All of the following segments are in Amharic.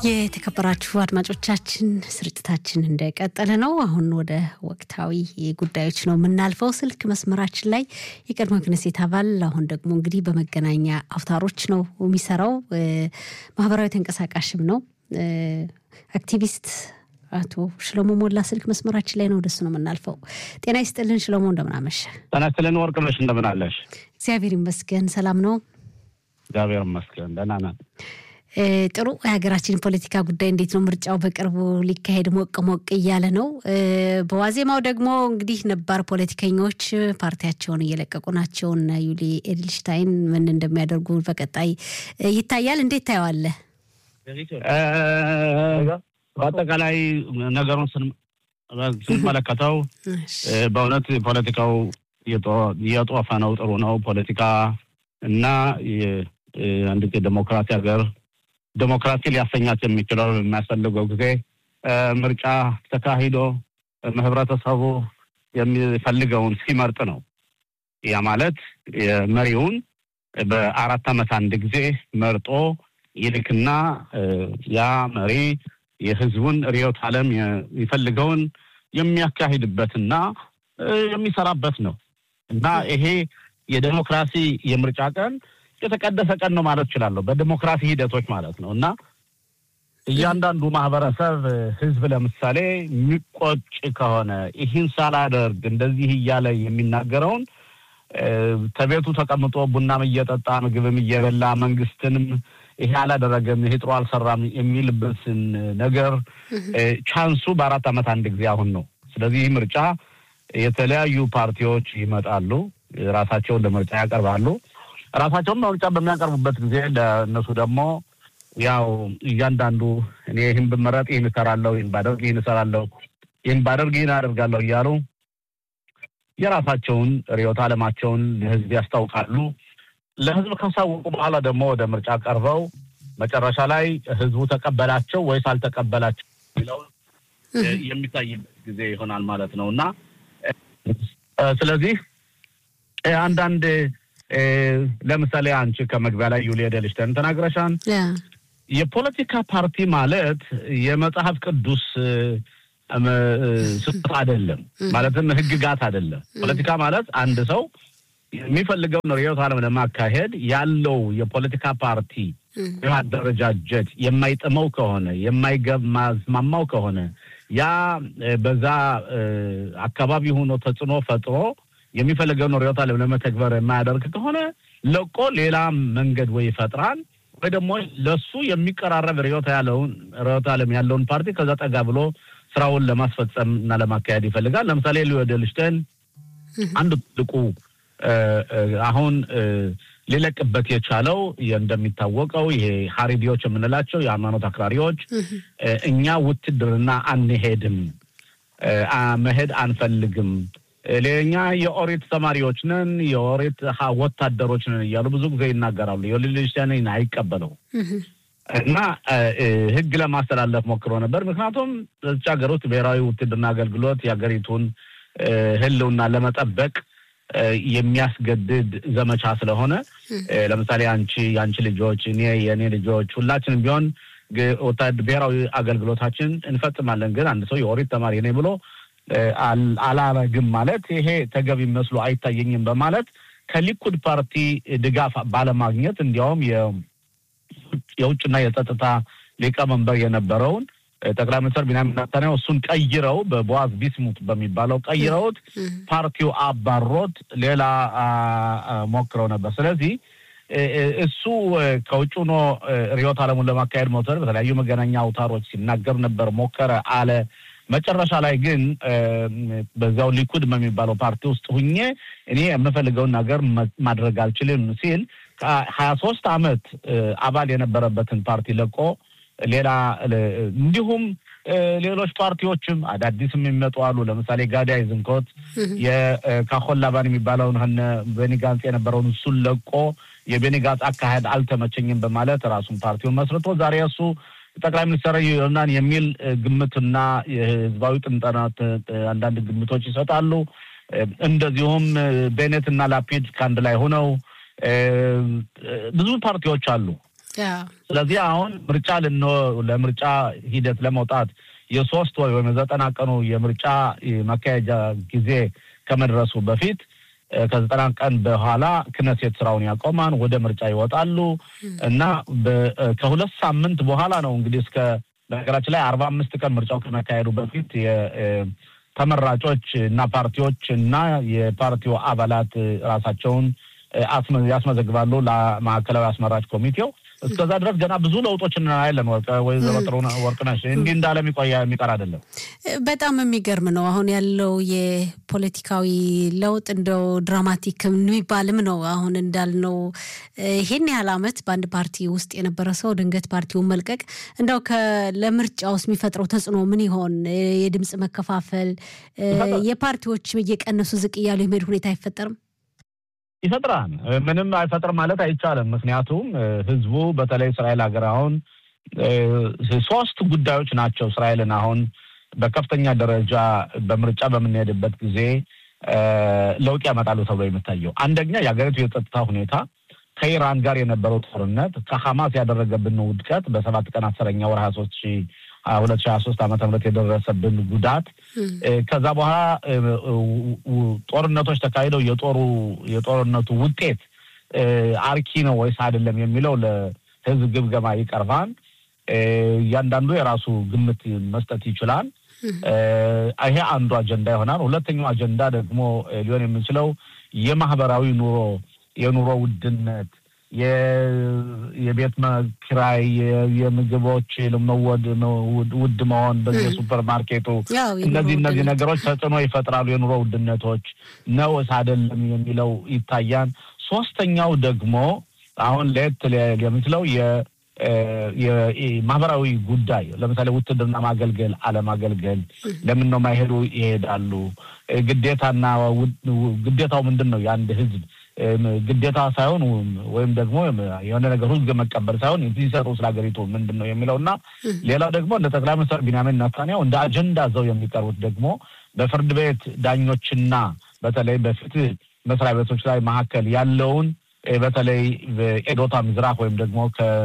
የተከበራችሁ አድማጮቻችን ስርጭታችን እንደቀጠለ ነው። አሁን ወደ ወቅታዊ ጉዳዮች ነው የምናልፈው። ስልክ መስመራችን ላይ የቀድሞ ክኔሴት አባል አሁን ደግሞ እንግዲህ በመገናኛ አውታሮች ነው የሚሰራው ማህበራዊ ተንቀሳቃሽም ነው አክቲቪስት አቶ ሽሎሞ ሞላ ስልክ መስመራችን ላይ ነው ወደሱ ነው የምናልፈው። ጤና ይስጥልን ሽሎሞ እንደምን አመሸ? ጤና ይስጥልን ወርቅነሽ እንደምን አለሽ? እግዚአብሔር ይመስገን ሰላም ነው። እግዚአብሔር ይመስገን ደህና ነን። ጥሩ የሀገራችን ፖለቲካ ጉዳይ እንዴት ነው? ምርጫው በቅርቡ ሊካሄድ ሞቅ እያለ ነው። በዋዜማው ደግሞ እንግዲህ ነባር ፖለቲከኞች ፓርቲያቸውን እየለቀቁ ናቸው እና ዩሊ ኤድልሽታይን ምን እንደሚያደርጉ በቀጣይ ይታያል። እንዴት ታየዋለህ? በአጠቃላይ ነገሩን ስንመለከተው በእውነት ፖለቲካው የጦፈ ነው። ጥሩ ነው ፖለቲካ እና አንድ ዲሞክራሲ ሀገር ዲሞክራሲ ሊያሰኛት የሚችለው የሚያስፈልገው ጊዜ ምርጫ ተካሂዶ ህብረተሰቡ የሚፈልገውን ሲመርጥ ነው። ያ ማለት መሪውን በ4 ዓመት አንድ ጊዜ መርጦ ይልክና ያ መሪ የህዝቡን ሪዮት ዓለም የሚፈልገውን የሚያካሂድበትና የሚሰራበት ነው እና ይሄ የዲሞክራሲ የምርጫ ቀን የተቀደሰ ቀን ነው ማለት ይችላል በዲሞክራሲ ሂደቶች ማለት ነው። እና እያንዳንዱ ማህበረሰብ ህዝብ ለምሳሌ የሚቆጭ ከሆነ ይህን ሳላደርግ እንደዚህ እያለ የሚናገረውን ተቤቱ ተቀምጦ ቡናም እየጠጣ ምግብም እየበላ መንግስትንም ይሄ አላደረገም ይሄ ጥሩ አልሰራም የሚልበትን ነገር ቻንሱ በ4 ዓመት አንድ ጊዜ አሁን ነው። ስለዚህ ምርጫ የተለያዩ ፓርቲዎች ይመጣሉ ራሳቸውን ለምርጫ ያቀርባሉ። ራሳቸውን ለምርጫ በሚያቀርቡበት ጊዜ ለነሱ ደግሞ ያው እያንዳንዱ እኔ ይሄን በመረጥ ይሄን እሰራለሁ ይሄን ባደርግ ይሄን እሰራለሁ ይሄን ባደርግ ይሄን አደርጋለሁ እያሉ የራሳቸውን ሪዮት ዓለማቸውን ለህዝብ ያስታውቃሉ። ለህዝብ ካሳወቁ በኋላ ደግሞ ወደ ምርጫ ቀርበው መጨረሻ ላይ ህዝቡ ተቀበላቸው ወይስ አልተቀበላቸው የሚለው የሚታይበት ጊዜ ይሆናል ማለት ነውና ስለዚህ አንዳንድ ለምሳሌ አንቺ ከመግቢያ ላይ ዩሊ ኤድልሽታይን ተናግረሻል። የፖለቲካ ፓርቲ ማለት የመጽሐፍ ቅዱስ ስፍራ አይደለም ማለትም ህግጋት አይደለም። ፖለቲካ ማለት አንድ ሰው የሚፈልገውን ሪዮት ዓለም ለማካሄድ ያለው የፖለቲካ ፓርቲ የማደረጃጀት የማይጥመው ከሆነ የማይገማዝማማው ከሆነ ያ በዛ አካባቢ ሆኖ ተጽኖ ፈጥሮ የሚፈልገውን ሪዮት ዓለም ለመተግበር የማያደርግ ከሆነ ለቆ ሌላ መንገድ ወይ ይፈጥራል ወይ ደግሞ ለሱ የሚቀራረብ ሪዮት ዓለም ያለውን ፓርቲ ከዛ ጠጋ ብሎ ስራውን ለማስፈጸም እና ለማካሄድ ይፈልጋል። ለምሳሌ ዩሊ ኤድልሽታይን አንድ ጥቁ አሁን ሊለቅበት የቻለው እንደሚታወቀው ይሄ ሐሪቢዎች የምንላቸው የሃይማኖት አክራሪዎች እኛ ውትድርና አንሄድም መሄድ አንፈልግም ለኛ የኦሪት ተማሪዎች ነን የኦሪት ወታደሮች ነን እያሉ ብዙ ጊዜ ይናገራሉ። ዩሊ ኤድልሽታይን አይቀበለው እና ህግ ለማስተላለፍ ሞክሮ ነበር። ምክንያቱም እዚህ ሀገር ውስጥ ብሔራዊ ውትድርና አገልግሎት የሀገሪቱን ህልውና ለመጠበቅ የሚያስገድድ ዘመቻ ስለሆነ ለምሳሌ አንቺ ልጆች የኔ ልጆች ሁላችንም ቢሆን ብሔራዊ አገልግሎታችን እንፈጽማለን። ግን አንድ ሰው የኦሪት ተማሪ ነኝ ብሎ አላረግም ማለት ይሄ ተገቢ መስሎ አይታየኝም በማለት ከሊኩድ ፓርቲ ድጋፍ ባለማግኘት እንዲያውም የውጭና የጸጥታ ሊቀመንበር የነበረውን ጠቅላይ ሚኒስትር ቢንያሚን ኔታንያሁ እሱን ቀይረው በቦአዝ ቢስሙት በሚባለው ቀይረውት ፓርቲው አባሮት ሌላ ሞክረው ነበር። ስለዚህ እሱ ከውጭ ነው ሪዮት ዓለሙን ለማካሄድ ሞተር በተለያዩ መገናኛ አውታሮች ሲናገር ነበር ሞከረ አለ። መጨረሻ ላይ ግን በዛው ሊኩድ በሚባለው ፓርቲ ውስጥ ሆኜ እኔ የምፈልገውን ነገር ማድረግ አልችልም ሲል ከ23 ዓመት አባል የነበረበትን ፓርቲ ለቆ ሌላ እንዲሁም ሌሎች ፓርቲዎችም አዳዲስም የሚመጡ አሉ። ለምሳሌ ጋዳይ ዝንኮት የካሆል ላባን የሚባለውን በኒጋንጽ የነበረውን እሱን ለቆ የቤኒጋንጽ አካሄድ አልተመቸኝም በማለት ራሱን ፓርቲውን መስርቶ ዛሬ እሱ ጠቅላይ ሚኒስትር ይሆናል የሚል ግምትና የህዝባዊ ጥንጠናት አንዳንድ ግምቶች ይሰጣሉ። እንደዚሁም ቤኔት እና ላፒድ ካንድ ላይ ሆነው ብዙ ፓርቲዎች አሉ ስለዚህ አሁን ምርጫ ለምርጫ ሂደት ለመውጣት የ3 ወር ወይም 90 ቀኑ የምርጫ ማካሄጃ ጊዜ ከመድረሱ በፊት ከ90 ቀን በኋላ ክነሴት ስራውን ያቆማን ወደ ምርጫ ይወጣሉ እና ከ2 ሳምንት በኋላ ነው እንግዲህ እስከ በነገራችን ላይ 45 ቀን ምርጫው ከመካሄዱ በፊት የተመራጮች እና ፓርቲዎች እና የፓርቲው አባላት ራሳቸውን ያስመዘግባሉ ለማዕከላዊ አስመራጭ ኮሚቴው እስከዛ ድረስ ገና ብዙ ለውጦች እናያለን ወይ ዘወትሮና ወርቅነሽ እንዲህ እንዳለም የሚቀር አይደለም በጣም የሚገርም ነው አሁን ያለው የፖለቲካዊ ለውጥ እንደው ድራማቲክ የሚባልም ነው አሁን እንዳልነው ይሄን ያህል አመት በአንድ ፓርቲ ውስጥ የነበረ ሰው ድንገት ፓርቲውን መልቀቅ እንደው ለምርጫው የሚፈጥረው ተጽዕኖ ምን ይሆን የድምጽ መከፋፈል የፓርቲዎች እየቀነሱ ዝቅ እያሉ የሚሄድ ሁኔታ አይፈጠርም ይፈጥራል ምንም አይፈጥርም ማለት አይቻልም ምክንያቱም ህዝቡ በተለይ እስራኤል ሀገር አሁን 3 ጉዳዮች ናቸው እስራኤልን አሁን በከፍተኛ ደረጃ በምርጫ በመነየድበት ጊዜ ለውጥ ያመጣሉ ተብሎ የሚታየው አንደኛ የሀገሪቱ የጸጥታ ሁኔታ ከኢራን ጋር የነበረው ጦርነት ከሐማስ ያደረገብን ውድቀት በ7 ቀን 10ኛ ወር 2023 ዓመተ ምህረት የደረሰብን ጉዳት ከዛ በኋላ ጦርነቶች ተካሂደው የጦርነቱ ውጤት አርኪ ነው ወይስ አይደለም የሚለው ለህዝብ ግምገማ ይቀርባል ያንዳንዱ የራሱ ግምት መስጠት ይችላል ይሄ አንዱ አጀንዳ ይሆናል ሁለተኛው አጀንዳ ደግሞ ሊሆን የሚችለው የማህበራዊ የኑሮ ውድነት የቤት ኪራይ የምግቦች ውድ መሆን በሱፐር ማርኬቱ እነዚህ ነገሮች ተጽዕኖ ይፈጥራሉ የኑሮ ውድነቶች ነው አይደለም የሚለው ይታያል ሶስተኛው ደግሞ አሁን ለምትለው የማህበራዊ ጉዳይ ለምሳሌ ውትድርና ማገልገል አለማገልገል ለምን ነው ማይሄዱ ይሄዳሉ ግዴታው ምንድነው የአንድ ህዝብ ግዴታ ሳይሆን ወይም ደግሞ የሆነ ነገር ሁሉ መቀበል ሳይሆን እንዲሰሩ ስለሀገሪቱ ምንድነው የሚለውና ሌላው ደግሞ እንደ ጠቅላይ ሚኒስትር ቢንያሚን ኔታንያሁ እንደ አጀንዳ ዘው የሚቀርቡት ደግሞ በፍርድ ቤት ዳኞችና በተለይ በፍትህ መስሪያ ቤቶች ላይ መሐከል ያለውን በተለይ በኤዶታ ምዝራቅ ወይም ደግሞ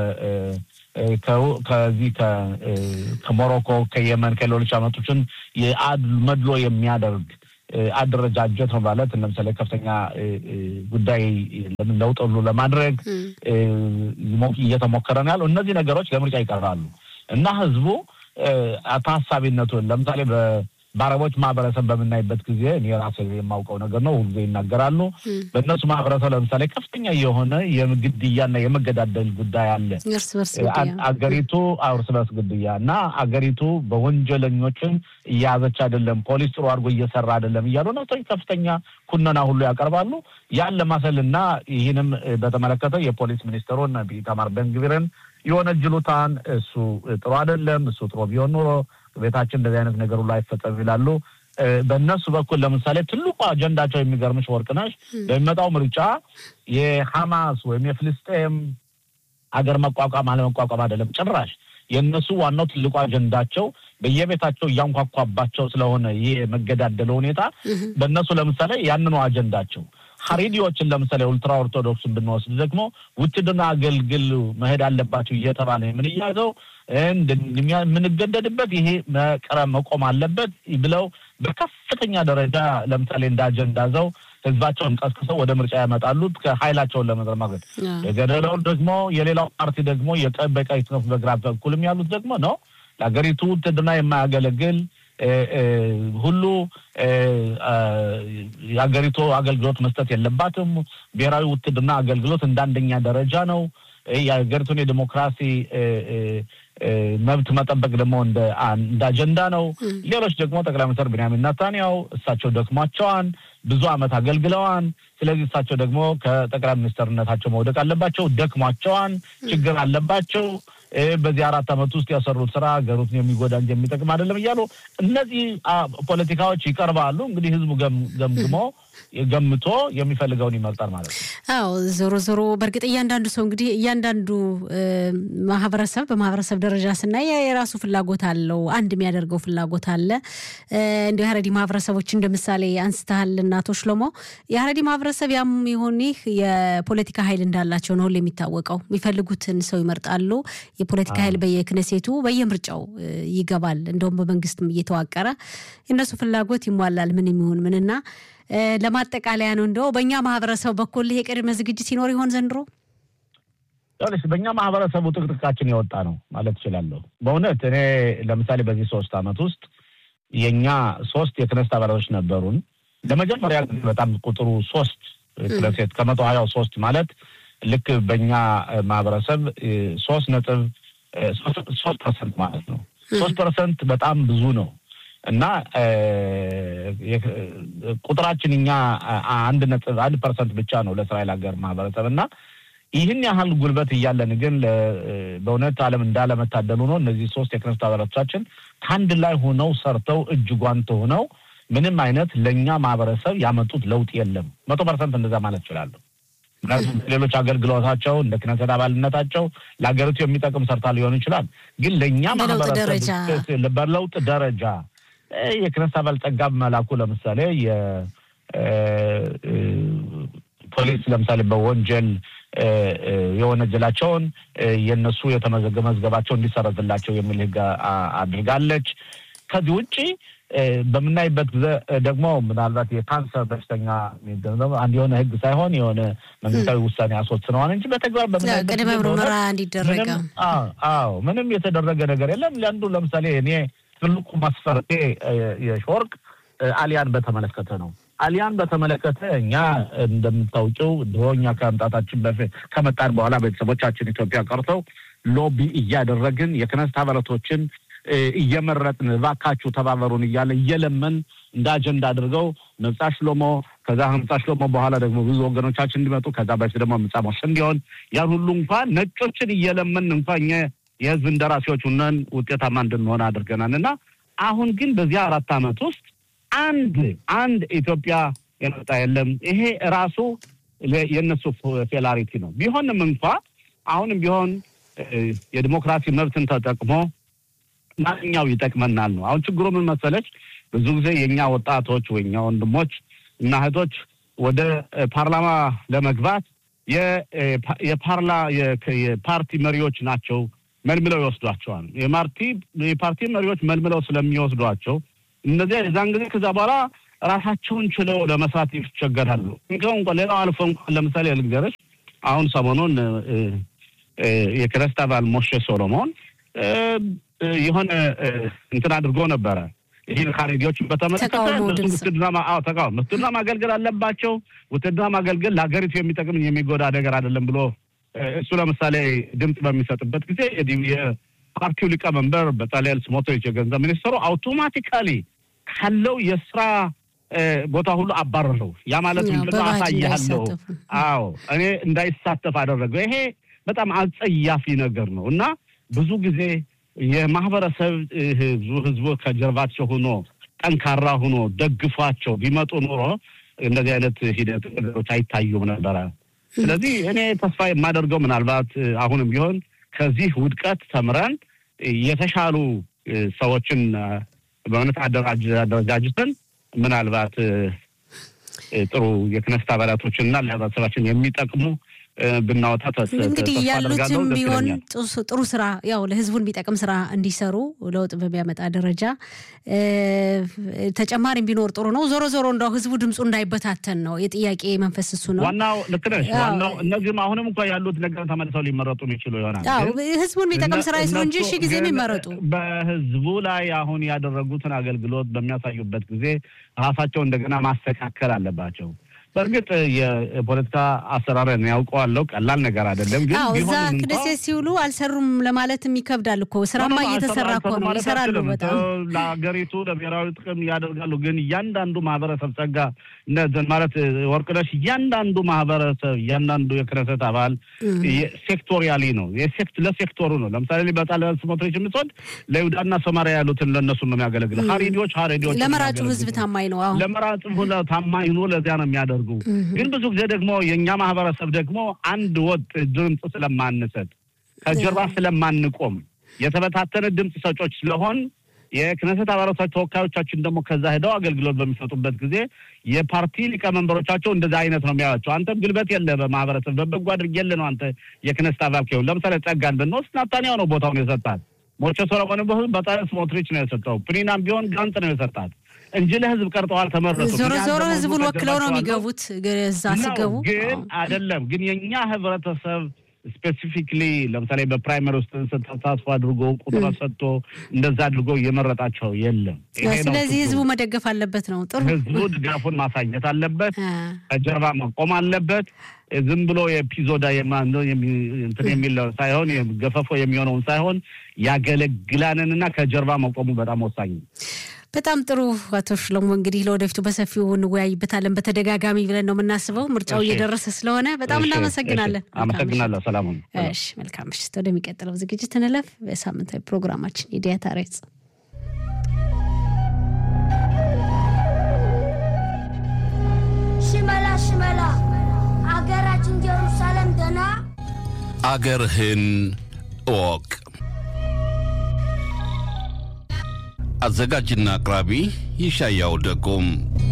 ከሞሮኮ ከየመን ከሌሎች አመቶችን መድሎ የሚያደርግ አደረጃጀት ነው ማለት ለምሳሌ ከፍተኛ ጉዳይ ለውጥ ለማድረግ እየተሞከረ ነው ያለው እነዚህ ነገሮች ለምርጫ ይቀርባሉ እና ህዝቡ አታሳቢነቱን ለምሳሌ በአረቦች ማህበረሰብ በመናይበት ጊዜ የራሴ የማውቀው ነገር ነው ሁሉ ይናገራሉ በእነሱ ማህበረሰብ ለምሳሌ ከፍተኛ የሆነ የግድያና የመገዳደል ጉዳይ አለ አገሪቱ እርስ በርስ ግድያና አገሪቱ በወንጀለኞችን እያዘች አይደለም ፖሊስ ጥሩ አድርጎ እየሰራ አይደለም እያሉ ነው ከፍተኛ ኩነና ሁሉ ያቀርባሉ ያን ለማሰልና ይሄንም በተመለከተ የፖሊስ ሚኒስትሩን ኢታማር ቤን-ግቪርን የወነጀሉታን እሱ ጥሩ አይደለም እሱ ጥሩ ቢሆን ኖሮ ቤታችን እንደዚህ አይነት ነገር ሁሉ አይፈጸም ይላሉ በእነሱ በኩል ለምሳሌ ትልቁ አጀንዳቸው የሚገርምሽ ወርቅነሽ በሚመጣው ምርጫ የሐማስ ወይም የፍልስጤም አገር መቋቋም አለመቋቋም አይደለም ጭራሽ የነሱ ዋናው ትልቁ አጀንዳቸው በየቤታቸው ያንኳኳባቸው ስለሆነ ይሄ መገዳደለው ሁኔታ በእነሱ ለምሳሌ ያንኑ አጀንዳቸው ሐሪዲዎችን ለምሳሌ ኡልትራ ኦርቶዶክስን ብንወስድ ደግሞ ውትድርና አገልግል መሄድ አለባቸው እየተባለ ምን ይያዘው ምን ገደድበት ይሄ መቆም አለበት ብለው በከፍተኛ ደረጃ ለምሳሌ እንደ አጀንዳ ዘው ህዝባቸውን ቀስቅሰው ወደ ምርጫ ያመጣሉ ከኃይላቸውን ለመዘርማገድ የገደለው ደግሞ የሌላው ፓርቲ ደግሞ የቀበቀይ ነው በግራ በኩልም ያሉት ደግሞ ነው ለሀገሪቱ ውትድርና የማያገለግል ሁሉ የሀገሪቱ አገልግሎት መስጠት የለባትም ብሔራዊ ውትድርና አገልግሎት እንዳንደኛ ደረጃ ነው የሀገሪቱን የዲሞክራሲ መብት መጠበቅ ደግሞ እንደ አጀንዳ ነው ሌሎች ደግሞ ጠቅላይ ሚኒስትር ቢንያሚን ኔታንያሁ እሳቸው ደክሟቸዋል ብዙ አመት አገልግለዋል ስለዚህ እሳቸው ደግሞ ከጠቅላይ ሚኒስትርነታቸው መውደቅ አለባቸው ደክሟቸዋል ችግር አለባቸው በዚህ 4 አመት ውስጥ ያሰሩት ስራ ሀገሩን የሚጎዳ እንጂ የሚጠቅም አይደለም ይያሉ እነዚህ ፖለቲካዎች ይቀርባሉ እንግዲህ ህዝቡ ገምግሞ ገምቶ የሚፈልገውን ይመርጣል ማለት ነው። አዎ ዞሮ በርግጥ እያንዳንዱ ሰው እንግዲህ እያንዳንዱ ማህበረሰብ በማህበረሰብ ደረጃ ስናይ የራሱ ፍላጎት አለው አንድ የሚያደርገው ፍላጎት አለ እንደ ሀረሪ ማህበረሰቦች እንደምሳሌ አንስተሃልና አቶ ሽሎሞ የሀረሪ ማህበረሰብ ያም ይሁን ይህ የፖለቲካ ኃይል እንዳላቸው ነው የሚታወቀው የሚፈልጉትን ሰው ይመርጣሉ የፖለቲካ ኃይል በየክነሴቱ በየምርጫው ይገባል እንደውም በመንግስትም እየተዋቀረ እነሱ ፍላጎት ይሟላል ምን የሚሆን ምንና ለማጠቃለያ ነው እንደው በእኛ ማህበረሰብ በኩል ይሄ ቅድመ ዝግጅት ሲኖር ይሆን ዘንድሮ ያለሽ በእኛ ማህበረሰቡ ጥቅጥቃችን የወጣ ነው ማለት ይችላል በእውነት እኔ ለምሳሌ በዚህ 3 አመት ውስጥ የኛ 3 የክነስት አባላቶች ነበሩን ለመጀመሪያ በጣም ቁጥሩ 3 ክነስት ከ123 ማለት ልክ በእኛ ማህበረሰብ 3.3% ማለት ነው 3% በጣም ብዙ ነው እና ቁጥራችን እኛ 1.1% ብቻ ነው ለእስራኤል ሀገር ማህበረሰብና ይህን ያህል ጉልበት ይያለን ግን በእውነት ዓለም እንዳለመታደሉ ነው እነዚህ 3 የክነስት አባላቶቻችን አንድ ላይ ሆነው ሰርተው እጅጓን ሆነው ምንም አይነት ለኛ ማህበረሰብ ያመጡት ለውጥ የለም 100% እንደዛ ማለት ይችላል ሌሎች አገልግሎታቸው እንደ ክነሰት አባልነታቸው ለሀገሪቱ የሚጠቅም ሰርታ ሊሆን ይችላል ግን ለኛ ማህበረሰብ ለበለውጥ ደረጃ የክነስት አባል ጠጋብ መላኩ ለምሳሌ የፖሊስ ለምሳሌ በወንጀል የወነጀላቸውን የነሱ የተመዘገበ መዝገባቸው እንዲሰረዝላቸው የሚል ህግ አድርጋለች ከዚህ ውጪ በመናይበት ደግሞ ምናልባት የካንሰር በሽተኛ ነው አንድ የሆነ ህግ ሳይሆን የሆነ መንግስታዊ ውሳኔ አስወስነዋል እንጂ በተግባር በመናይበት ቅድመ ምርመራ እንዲደረግ ምንም የተደረገ ነገር የለም ለአንዱ ለምሳሌ እኔ ትልቁ ማስፈርቴ የሾርክ አሊያን በተመለከተ ነው አሊያን በተመለከተ እኛ እንደምታውቁው ድሮኛ ከመጣታችን በፊት ከመጣን በኋላ ቤተሰቦቻችን ኢትዮጵያ ቀርተው ሎቢ እያደረግን የክነስት አባላቶችን እየመረጥን ባካቹ ተባበሩን እያለ እየለመን እንደ አጀንዳ አድርገው መብጻ ሽሎሞ ከዛ መብጻ ሽሎሞ በኋላ ደግሞ ብዙ ወገኖቻችን እንዲመጡ ከዛ በፊት ደግሞ መብጻ ሞሽ እንዲሆን ያን ሁሉ እንኳን ነጮችን እየለመን እንኳን የህዝብ እንደራሴዎች ሆነን ውጤታማ እንድንሆን አድርገናልና አሁን ግን በዚያ 4 አመት ውስጥ አንድ ኢትዮጵያ የመጣ የለም ይሄ ራሱ የነሱ ፌላሪቲ ነው ቢሆንም እንኳን አሁንም ቢሆን የዲሞክራሲ መብትን ተጠቅሞ ማንኛው ይጠቅመናል ነው አሁን ችግሩ ምን መሰለች ብዙ ጊዜ የኛ ወጣቶች ወይኛ ወንድሞች እና እህቶች ወደ ፓርላማ ለመግባት የፓርቲ መሪዎች ናቸው መልምለው ይወስዷቸዋል የፓርቲ መሪዎች መልምለው ስለሚወስዷቸው እነዚህ የዛን ጊዜ ከዛ በኋላ ራሳቸውን ችለው ለመስራት ይቸገራሉ እንኳን ሌላው አልፎ እንኳን ለምሳሌ ልንገርሽ አሁን ሰሞኑን የክነስት አባል ሞሼ ሶሎሞን የሆነ እንትን አድርጎ ነበር ይሄን ካሬዲዎች በተመለከተ ውትድርና ማገልገል አለባቸው ውትድርና ማገልገል ለሀገሪቱ የሚጠቅም የሚጎዳ ነገር አይደለም ብሎ እሱ ለምሳሌ ድምጽ በሚሰጥበት ጊዜ የፓርቲው ሊቀመንበር በጣሊያን ስሞቶሪች የገንዘብ ሚኒስትሩ አውቶማቲካሊ ካለው የስራ ቦታ ሁሉ አባረረው ያ ማለት ምንድነው አሳያለሁ እኔ እንዳይሳተፍ አደረገው ይሄ በጣም አጸያፊ ነገር ነው እና ብዙ ጊዜ የማህበረሰብ ህዝቡ ከጀርባቸው ሆኖ ጠንካራ ሆኖ ደግፏቸው ቢመጡ ኖሮ እንደዚህ አይነት ሂደት ነገሮች አይታዩም ነበር ስለዚህ እኔ ተስፋ የማደርገው ምናልባት አሁንም ቢሆን ከዚህ ውድቀት ተምረን የተሻሉ ሰዎችን በእውነት አደረጃጀትን ምናልባት ጥሩ የክነስት አባላቶችንና ለህብረተሰባችን የሚጠቅሙ ብናወጣ እንግዲህ ያሉትም ቢሆን ጥሩ ስራ ያው ለህዝቡን ቢጠቅም ስራ እንዲሰሩ ለውጥ በሚያመጣ ደረጃ ተጨማሪም ቢኖር ጥሩ ነው ዞሮ እንደው ህዝቡ ድምጹ እንዳይበታተን ነው የጥያቄ መንፈስ እሱ ነው ዋናው ለክነሽ ዋናው እነዚህም አሁንም እንኳን ያሉት ነገር ተመልሰው ሊመረጡ የሚችሉ ይሆናል ህዝቡን ቢጠቅም ስራ ይስሩ እንጂ እሺ ጊዜ የሚመረጡ በህዝቡ ላይ አሁን ያደረጉትን አገልግሎት በሚያሳዩበት ጊዜ ራሳቸው እንደገና ማስተካከል አለባቸው በርግጥ የፖለቲካ አሰራርን ያውቀዋለሁ ቀላል ነገር አይደለም ግን እዛ ክደሴ ሲውሉ አልሰሩም ለማለትም ይከብዳል እኮ ስራማ እየተሰራ እኮ ነው ይሰራሉ በጣም ለሀገሪቱ ለብሔራዊ ጥቅም ያደርጋሉ ግን እያንዳንዱ ማህበረሰብ ጸጋ እንደዚህ ማለት ወርቅነሽ እያንዳንዱ ማህበረሰብ እያንዳንዱ የክነሰት አባል ሴክቶሪያሊ ነው ለሴክቶሩ ነው ለምሳሌ በጣም ስሞትሪች ምትወድ ለይሁዳና ሰማሪያ ያሉትን ለነሱ ነው የሚያገለግለው ሀሪዲዎች ለመራጩ ህዝብ ታማኝ ነው ለመራጩ ታማኝ ነው ለዚያ ነው የሚያደርጉ ግን ብዙ ጊዜ ደግሞ የኛ ማህበረሰብ ደግሞ አንድ ወጥ ድምጽ ስለማንሰጥ ከጀርባ ስለማንቆም የተበታተነ ድምጽ ሰጮች ስለሆን የክነሰት አባላቶች ተወካዮቻችን ደግሞ ከዛ ሄደው አገልግሎት በሚሰጡበት ጊዜ የፓርቲ ሊቀመንበሮቻቸው እንደዛ አይነት ነው የሚያዩቸው አንተም ግልበት የለ በማህበረሰብ በበጎ አድርገለ ነው አንተ የክነሰት አባል ከሆነ ለምሳሌ ጸጋን ብንወስድ ናታንያው ነው ቦታውን የሰጣት ሞቼ ሰለሞን በጣም ስሞትሪች ነው የሰጠው ፕሪናም ቢሆን ጋንጽ ነው የሰጣት እንጂ ለህዝብ ቀርጠዋል ተመረጡ ዞሮ ህዝቡን ወክለው ነው የሚገቡት እዛ ሲገቡ ግን አይደለም ግን የኛ ህብረተሰብ ስፔሲፊክሊ ለምሳሌ በፕራይመሪ ውስጥ ተሳትፎ አድርጎ ቁጥር ሰጥቶ እንደዛ አድርጎ የመረጣቸው የለም ስለዚህ ህዝቡ መደገፍ አለበት ነው ጥሩ ህዝቡ ድጋፉን ማሳየት አለበት አጀርባ መቆም አለበት ዝም ብሎ የፒዞዳ የማንዶ እንትን የሚለው ሳይሆን የገፈፎ የሚሆነውን ሳይሆን ያገለግላንንና ከጀርባ መቆሙ በጣም ወሳኝ ነው በጣም ጥሩ አቶ ሽሎሞ እንግዲህ ለወደፊቱ በሰፊው እንወያይበታለን በተደጋጋሚ ብለን ነው የምናስበው ምርጫው እየደረሰ ስለሆነ በጣም እናመሰግናለን አመሰግናለሁ ሰላም ሁኑ እሺ መልካም ምሽት ወደሚቀጥለው ዝግጅት እንለፍ በሳምንታዊ ፕሮግራማችን የዲያታ ሬጽ ሽመላ አገራችን ኢየሩሳሌም ደና አገርህን እወቅ አዘጋጅና አቅራቢ ይሻያው ደጎም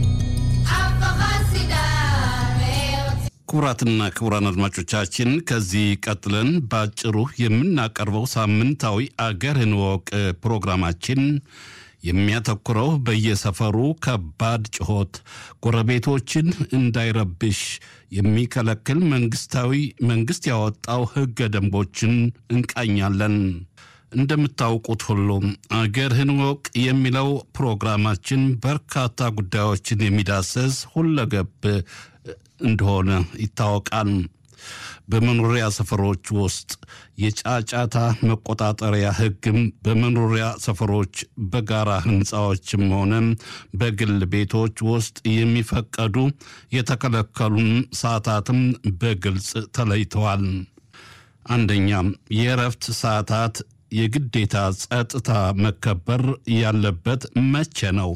ክቡራትና ክቡራን አድማጮቻችን ከዚህ ቀጥለን ባጭሩ የምናቀርበው ሳምንታዊ አገርህን እወቅ ፕሮግራማችን የሚያተኩረው በየሰፈሩ ከባድ ጩኸት ጎረቤቶችን እንዳይረብሽ የሚከለክል መንግስት ያወጣው ህገ ደንቦችን እንቃኛለን እንደምታውቁት ሁሉ አገርህን እወቅ የሚለው ፕሮግራማችን በርካታ ጉዳዮችን የሚዳሰስ ሁለገብ እንደሆነ ይታወቃል በመኖሪያ ሰፈሮች ውስጥ የጫጫታ መቆጣጠሪያ ህግም በመኖሪያ ሰፈሮች በጋራ ህንጻዎችም ሆነ በግል ቤቶች ውስጥ የሚፈቀዱ የተከለከሉ ሰዓታትም በግልጽ ተለይተዋል አንደኛ የእረፍት ሰዓታት የግዴታ ጸጥታ መከበር ያለበት መቼ ነው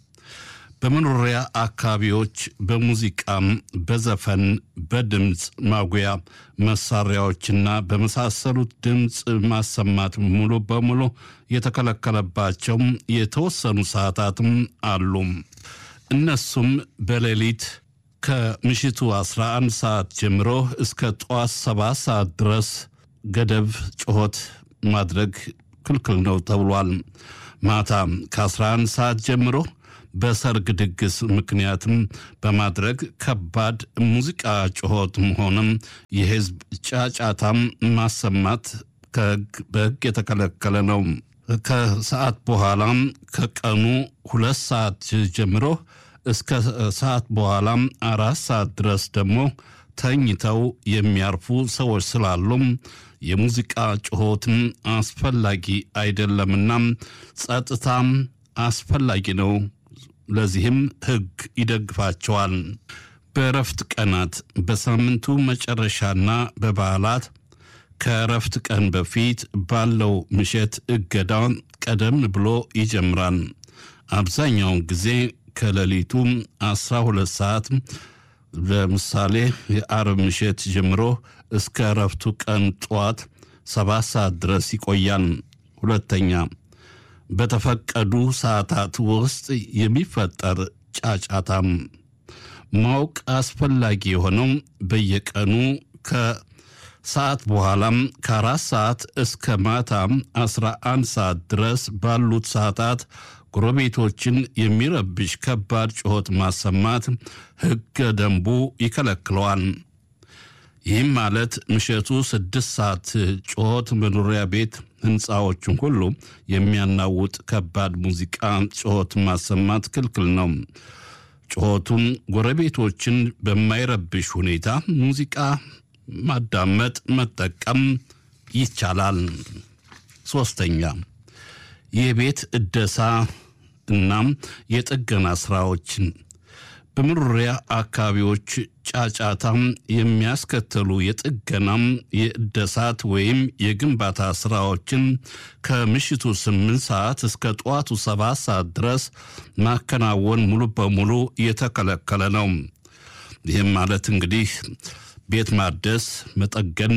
በመኖሪያ አካባቢዎች በሙዚቃም በዘፈን በድምጽ ማጉያ መሳሪያዎችና በመሳሰሉት ድምጽ ማሰማት ሙሉ በሙሉ የተከለከለባቸው የተወሰኑ ሰዓታትም አሉ እነሱም በሌሊት ከምሽቱ 11 ሰዓት ጀምሮ እስከ ጧት 7 ሰዓት ድረስ ገደብ ጩኸት ማድረግ ክልክል ነው ተብሏል ማታ ከ11 ሰዓት ጀምሮ በሰርግ ድግስ ምክንያትም በማድረግ ከባድ ሙዚቃ ጩኸትም ሆነም የህዝብ ጫጫታም ማሰማት በህግ የተከለከለ ነው ከሰዓት በኋላ ከቀኑ 2 ሰዓት ጀምሮ እስከ ሰዓት በኋላ 4 ሰዓት ድረስ ደግሞ ተኝተው የሚያርፉ ሰዎች ስላሉ የሙዚቃ ጩኸትም አስፈላጊ አይደለምና ጸጥታም አስፈላጊ ነው ለዚህም ህግ ይደግፋቸዋል በረፍት ቀናት በሳምንቱ መጨረሻና በበዓላት ከረፍት ቀን በፊት ባለው ምሽት እገዳውን ቀደም ብሎ ይጀምራል አብዛኛው ጊዜ ከሌሊቱ 12 ሰዓት ለምሳሌ የአርብ ምሽት ጀምሮ እስከ ረፍቱ ቀን ጧት 7 ሰዓት ድረስ ይቆያል ሁለተኛ በተፈቀዱ ሰዓታት ውስጥ የሚፈጠር ጫጫታም ማወቅ አስፈላጊ የሆነው በየቀኑ ከሰዓት በኋላም ከ4 ሰዓት እስከ ማታ 11 ሰዓት ድረስ ባሉት ሰዓታት ጎረቤቶችን የሚረብሽ ከባድ ጩኸት ማሰማት ህገ ደንቡ ይከለክለዋል ይህም ማለት ምሽቱ 6 ሰዓት ጩኸት መኖሪያ ቤት ህንጻዎችን ሁሉ የሚያናውጥ ከባድ ሙዚቃ ጩኸት ማሰማት ክልክል ነው ጩኸቱን ጎረቤቶችን በማይረብሽ ሁኔታ ሙዚቃ ማዳመጥ መጠቀም ይቻላል። ሶስተኛ የቤት እደሳ እና የጥገና ስራዎችን በመኖሪያ አካባቢዎች ጫጫታም የሚያስከትሉ የጥገናም የእደሳት ወይም የግንባታ ስራዎችን ከምሽቱ 8 ሰዓት እስከ ጠዋቱ 7 ሰዓት ድረስ ማከናወን ሙሉ በሙሉ የተከለከለ ነው። ይህም ማለት እንግዲህ ቤት ማደስ መጠገን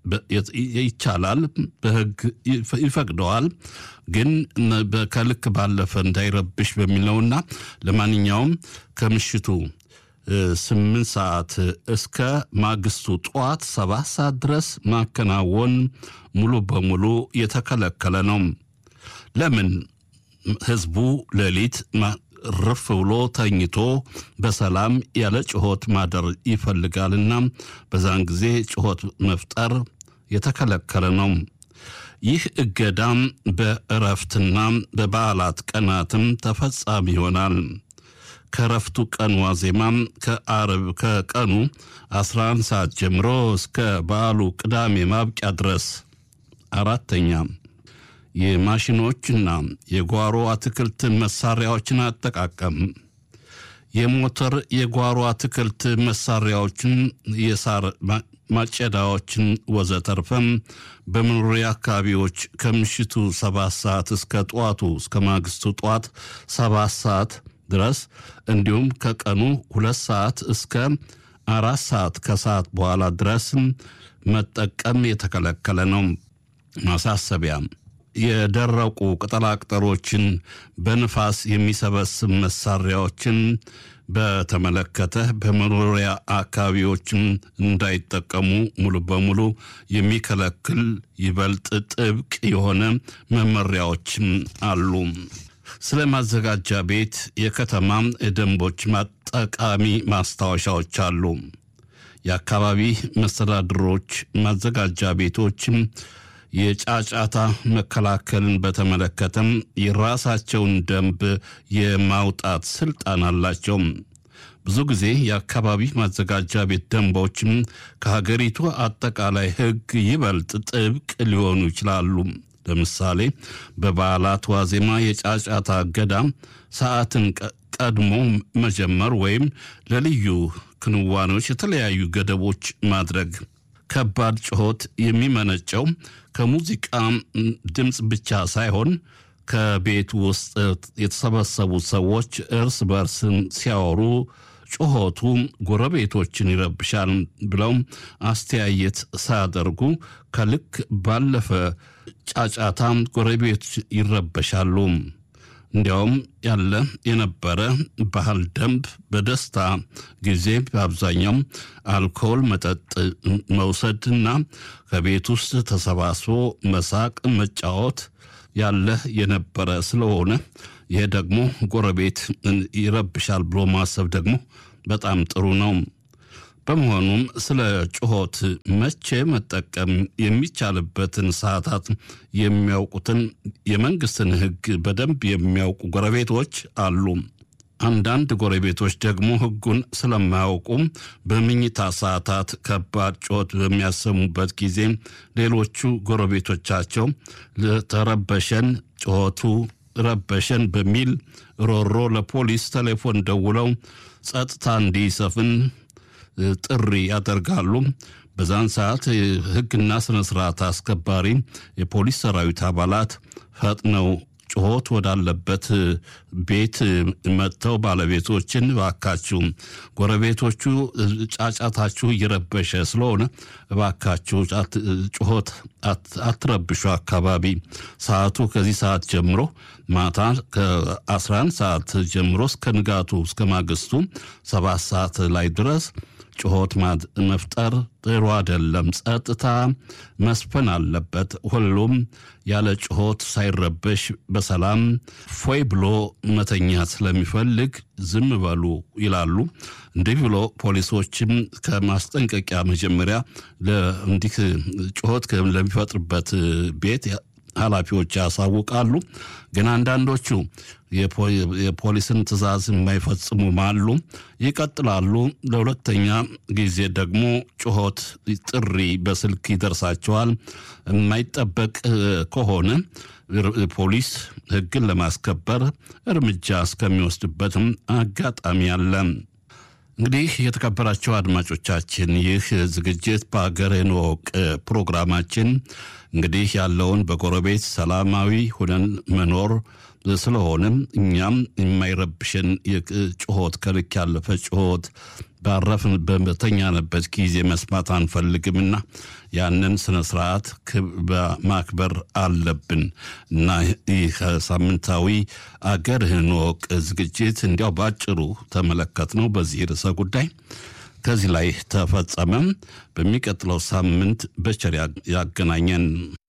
ይቻላል፣ በህግ ይፈቅደዋል። ግን ከልክ ባለፈ እንዳይረብሽ በሚለውና ለማንኛውም ከምሽቱ 8 ሰዓት እስከ ማግስቱ ጠዋት 7 ሰዓት ድረስ ማከናወን ሙሉ በሙሉ የተከለከለ ነው። ለምን? ህዝቡ ሌሊት ረፍ ብሎ ተኝቶ በሰላም ያለ ጩኸት ማደር ይፈልጋልና በዛን ጊዜ ጩኸት መፍጠር የተከለከለ ነው። ይህ እገዳም በእረፍትና በበዓላት ቀናትም ተፈጻሚ ይሆናል። ከረፍቱ ቀን ዋዜማም ከአርብ ከቀኑ 11 ሰዓት ጀምሮ እስከ በዓሉ ቅዳሜ ማብቂያ ድረስ። አራተኛ የማሽኖችና የጓሮ አትክልት መሳሪያዎችን አጠቃቀም። የሞተር የጓሮ አትክልት መሳሪያዎችን የሳር ማጨዳዎችን ወዘተርፈም በመኖሪያ አካባቢዎች ከምሽቱ 7 ሰዓት እስከ ጠዋቱ እስከ ማግስቱ ጠዋት 7 ሰዓት ድረስ እንዲሁም ከቀኑ 2 ሰዓት እስከ 4 ሰዓት ከሰዓት በኋላ ድረስ መጠቀም የተከለከለ ነው። ማሳሰቢያ የደረቁ ቅጠላቅጠሎችን በንፋስ የሚሰበስብ መሳሪያዎችን በተመለከተ በመኖሪያ አካባቢዎችን እንዳይጠቀሙ ሙሉ በሙሉ የሚከለክል ይበልጥ ጥብቅ የሆነ መመሪያዎችም አሉ። ስለ ማዘጋጃ ቤት የከተማ ደንቦች ጠቃሚ ማስታወሻዎች አሉ። የአካባቢ መስተዳድሮች ማዘጋጃ ቤቶችም የጫጫታ መከላከልን በተመለከተም የራሳቸውን ደንብ የማውጣት ስልጣን አላቸው። ብዙ ጊዜ የአካባቢ ማዘጋጃ ቤት ደንቦችም ከሀገሪቱ አጠቃላይ ሕግ ይበልጥ ጥብቅ ሊሆኑ ይችላሉ። ለምሳሌ በበዓላት ዋዜማ የጫጫታ እገዳ ሰዓትን ቀድሞ መጀመር ወይም ለልዩ ክንዋኔዎች የተለያዩ ገደቦች ማድረግ። ከባድ ጩኸት የሚመነጨው ከሙዚቃ ድምፅ ብቻ ሳይሆን ከቤት ውስጥ የተሰበሰቡ ሰዎች እርስ በርስ ሲያወሩ ጩኸቱ ጎረቤቶችን ይረብሻል ብለው አስተያየት ሳያደርጉ ከልክ ባለፈ ጫጫታ ጎረቤት ይረበሻሉ። እንዲያውም የነበረ ባህል ደንብ በደስታ ጊዜ በአብዛኛው አልኮል መጠጥ መውሰድና ከቤት ውስጥ ተሰባስቦ መሳቅ መጫወት የነበረ ስለሆነ ይሄ ደግሞ ጎረቤት ይረብሻል ብሎ ማሰብ ደግሞ በጣም ጥሩ ነው። በመሆኑም ስለ ጩኸት መቼ መጠቀም የሚቻልበትን ሰዓታት የሚያውቁትን የመንግስትን ሕግ በደንብ የሚያውቁ ጎረቤቶች አሉ። አንዳንድ ጎረቤቶች ደግሞ ሕጉን ስለማያውቁ በመኝታ ሰዓታት ከባድ ጩኸት በሚያሰሙበት ጊዜ ሌሎቹ ጎረቤቶቻቸው ለተረበሸን ጩኸቱ ረበሸን በሚል ሮሮ ለፖሊስ ቴሌፎን ደውለው ጸጥታ እንዲሰፍን ጥሪ ያደርጋሉ። በዛን ሰዓት ሕግና ስነ ስርዓት አስከባሪ የፖሊስ ሰራዊት አባላት ፈጥነው ጩኸት ወዳለበት ቤት መጥተው ባለቤቶችን እባካችሁ ጎረቤቶቹ ጫጫታችሁ እየረበሸ ስለሆነ እባካችሁ ጩኸት አትረብሹ፣ አካባቢ ሰዓቱ ከዚህ ሰዓት ጀምሮ ማታ ከ11 ሰዓት ጀምሮ እስከ ንጋቱ እስከ ማግስቱ 7 ሰዓት ላይ ድረስ ጩኸት መፍጠር ጥሩ አይደለም። ጸጥታ መስፈን አለበት። ሁሉም ያለ ጩኸት ሳይረበሽ በሰላም ፎይ ብሎ መተኛት ስለሚፈልግ ዝም በሉ ይላሉ። እንዲህ ብሎ ፖሊሶችም ከማስጠንቀቂያ መጀመሪያ እንዲህ ጩኸት ለሚፈጥርበት ቤት ኃላፊዎች ያሳውቃሉ። ግን አንዳንዶቹ የፖሊስን ትዕዛዝ የማይፈጽሙ አሉ፣ ይቀጥላሉ። ለሁለተኛ ጊዜ ደግሞ ጩኸት ጥሪ በስልክ ይደርሳቸዋል። የማይጠበቅ ከሆነ ፖሊስ ሕግን ለማስከበር እርምጃ እስከሚወስድበትም አጋጣሚ አለ። እንግዲህ የተከበራቸው አድማጮቻችን ይህ ዝግጅት በአገር እንወቅ ፕሮግራማችን እንግዲህ ያለውን በጎረቤት ሰላማዊ ሆነን መኖር ስለሆነም እኛም የማይረብሽን ጩኸት ከልክ ያለፈ ጩኸት ባረፍን በመተኛንበት ጊዜ መስማት አንፈልግምና ያንን ስነ ስርዓት ማክበር አለብን እና ይህ ሳምንታዊ አገርህን እንወቅ ዝግጅት እንዲያው ባጭሩ ተመለከትነው በዚህ ርዕሰ ጉዳይ ከዚህ ላይ ተፈጸመ። በሚቀጥለው ሳምንት በቸር ያገናኘን።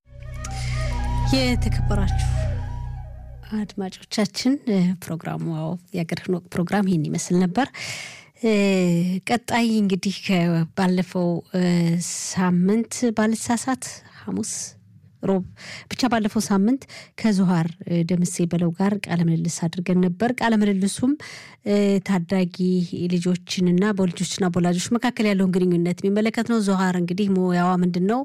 የተከበራችሁ አድማጮቻችን ፕሮግራሙ የአገርህን እንወቅ ፕሮግራም ይህን ይመስል ነበር። ቀጣይ እንግዲህ ባለፈው ሳምንት ባልሳሳት ሐሙስ ሮብ ብቻ ባለፈው ሳምንት ከዞሃር ደምሴ በለው ጋር ቃለ ምልልስ አድርገን ነበር። ቃለ ምልልሱም ታዳጊ ልጆችንና በልጆችና በወላጆች መካከል ያለውን ግንኙነት የሚመለከት ነው። ዞሃር እንግዲህ ሙያዋ ምንድነው?